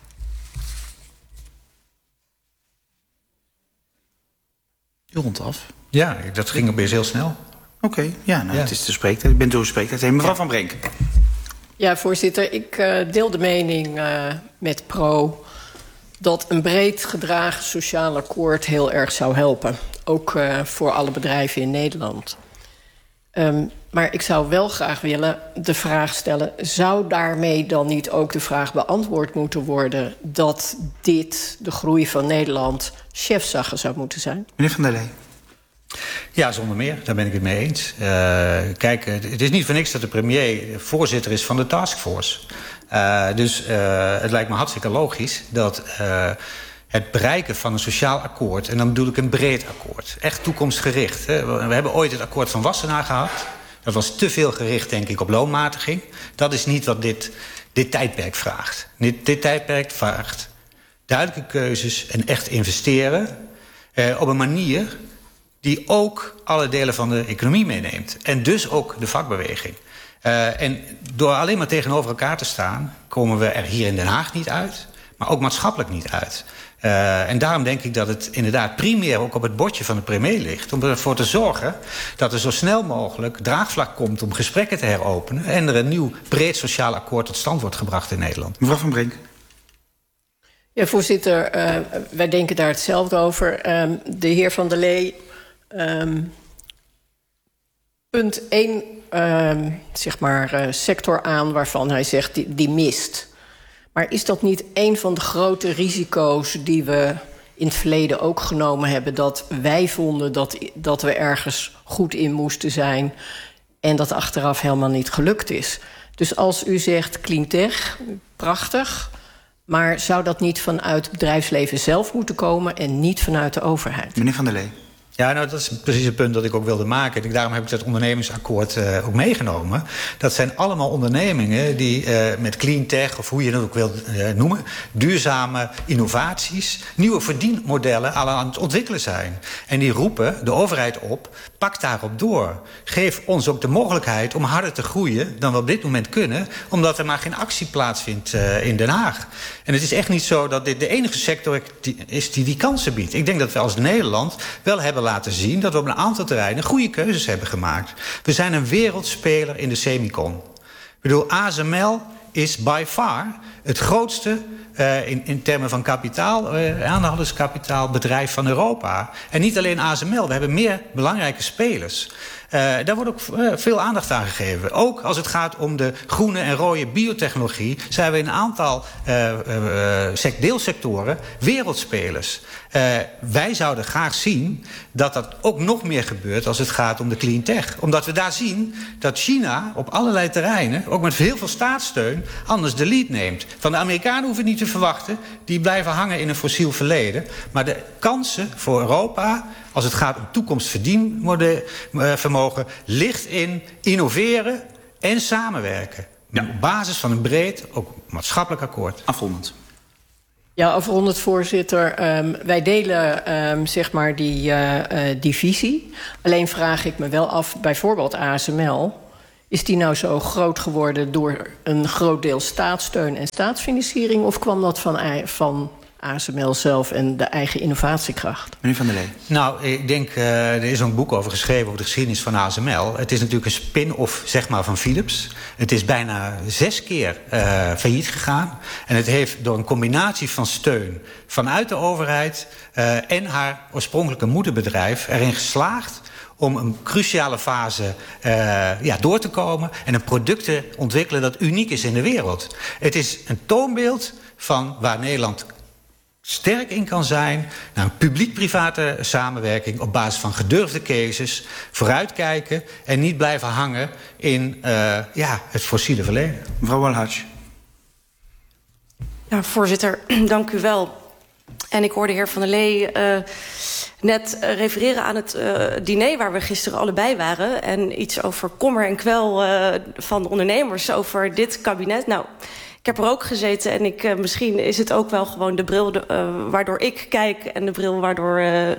Speaker 2: Rond af.
Speaker 4: Ja, dat ging opeens heel snel.
Speaker 2: Oké, okay, ja, nou, ja, het is de spreektijd. Ik ben door de spreektijd heen. Mevrouw Van Brenk.
Speaker 7: Ja, voorzitter, ik uh, deel de mening uh, met Pro dat een breed gedragen sociaal akkoord heel erg zou helpen. Ook uh, voor alle bedrijven in Nederland. Um, maar ik zou wel graag willen de vraag stellen, zou daarmee dan niet ook de vraag beantwoord moeten worden dat dit, de groei van Nederland, chefzagge zou moeten zijn?
Speaker 2: Meneer Van der Lee.
Speaker 4: Ja, zonder meer. Daar ben ik het mee eens. Uh, kijk, het is niet voor niks dat de premier voorzitter is van de taskforce. Uh, dus uh, het lijkt me hartstikke logisch dat uh, het bereiken van een sociaal akkoord, en dan bedoel ik een breed akkoord, echt toekomstgericht. Hè. We hebben ooit het akkoord van Wassenaar gehad. Dat was te veel gericht, denk ik, op loonmatiging. Dat is niet wat dit, dit tijdperk vraagt. Dit, dit tijdperk vraagt duidelijke keuzes en echt investeren uh, op een manier die ook alle delen van de economie meeneemt. En dus ook de vakbeweging. Uh, en door alleen maar tegenover elkaar te staan, komen we er hier in Den Haag niet uit, maar ook maatschappelijk niet uit. Uh, en daarom denk ik dat het inderdaad primair ook op het bordje van de premier ligt, om ervoor te zorgen dat er zo snel mogelijk draagvlak komt om gesprekken te heropenen en er een nieuw breed sociaal akkoord tot stand wordt gebracht in Nederland.
Speaker 2: Mevrouw Van Brink.
Speaker 7: Ja, voorzitter, uh, wij denken daar hetzelfde over. Uh, de heer Van der Lee, um, punt één, uh, zeg maar, uh, sector aan waarvan hij zegt die, die mist. Maar is dat niet een van de grote risico's die we in het verleden ook genomen hebben, dat wij vonden dat, dat we ergens goed in moesten zijn en dat achteraf helemaal niet gelukt is? Dus als u zegt clean tech, prachtig, maar zou dat niet vanuit het bedrijfsleven zelf moeten komen en niet vanuit de overheid?
Speaker 2: Meneer Van der Lee.
Speaker 4: Ja, nou, dat is precies het punt dat ik ook wilde maken. Daarom heb ik dat ondernemingsakkoord uh, ook meegenomen. Dat zijn allemaal ondernemingen die uh, met clean tech, of hoe je dat ook wilt uh, noemen, duurzame innovaties, nieuwe verdienmodellen aan het ontwikkelen zijn. En die roepen de overheid op, pak daarop door. Geef ons ook de mogelijkheid om harder te groeien dan we op dit moment kunnen, omdat er maar geen actie plaatsvindt uh, in Den Haag. En het is echt niet zo dat dit de enige sector is die die kansen biedt. Ik denk dat we als Nederland wel hebben laten zien dat we op een aantal terreinen goede keuzes hebben gemaakt. We zijn een wereldspeler in de semicon. Ik bedoel, A S M L is by far het grootste uh, in, in termen van kapitaal, uh, aandeelhouderskapitaal bedrijf van Europa. En niet alleen A S M L, we hebben meer belangrijke spelers. Uh, daar wordt ook uh, veel aandacht aan gegeven. Ook als het gaat om de groene en rode biotechnologie zijn we in een aantal uh, uh, deelsectoren wereldspelers. Uh, wij zouden graag zien dat dat ook nog meer gebeurt als het gaat om de clean tech. Omdat we daar zien dat China op allerlei terreinen, ook met heel veel staatssteun, anders de lead neemt. Van de Amerikanen hoeven we niet te verwachten. Die blijven hangen in een fossiel verleden. Maar de kansen voor Europa, als het gaat om toekomstverdienvermogen, ligt in innoveren en samenwerken. Ja. Op basis van een breed, ook maatschappelijk akkoord.
Speaker 2: Afrondend.
Speaker 7: Ja, afrondend, voorzitter. Um, wij delen um, zeg maar die, uh, uh, die visie. Alleen vraag ik me wel af, bijvoorbeeld A S M L, is die nou zo groot geworden door een groot deel staatssteun en staatsfinanciering, of kwam dat van, van A S M L zelf en de eigen innovatiekracht?
Speaker 2: Meneer Van der Lee.
Speaker 4: Nou, ik denk, uh, er is een boek over geschreven over de geschiedenis van A S M L. Het is natuurlijk een spin-off, zeg maar, van Philips. Het is bijna zes keer uh, failliet gegaan. En het heeft door een combinatie van steun vanuit de overheid uh, en haar oorspronkelijke moederbedrijf erin geslaagd om een cruciale fase uh, ja, door te komen en een product te ontwikkelen dat uniek is in de wereld. Het is een toonbeeld van waar Nederland sterk in kan zijn naar een publiek-private samenwerking op basis van gedurfde cases, vooruitkijken en niet blijven hangen in uh, ja, het fossiele verleden.
Speaker 2: Mevrouw Walhaj.
Speaker 11: Ja, voorzitter, dank u wel. En ik hoorde de heer Van der Lee uh, net uh, refereren aan het uh, diner waar we gisteren allebei waren. En iets over kommer en kwel uh, van de ondernemers over dit kabinet. Nou, ik heb er ook gezeten en ik, uh, misschien is het ook wel gewoon de bril de, uh, waardoor ik kijk en de bril waardoor uh,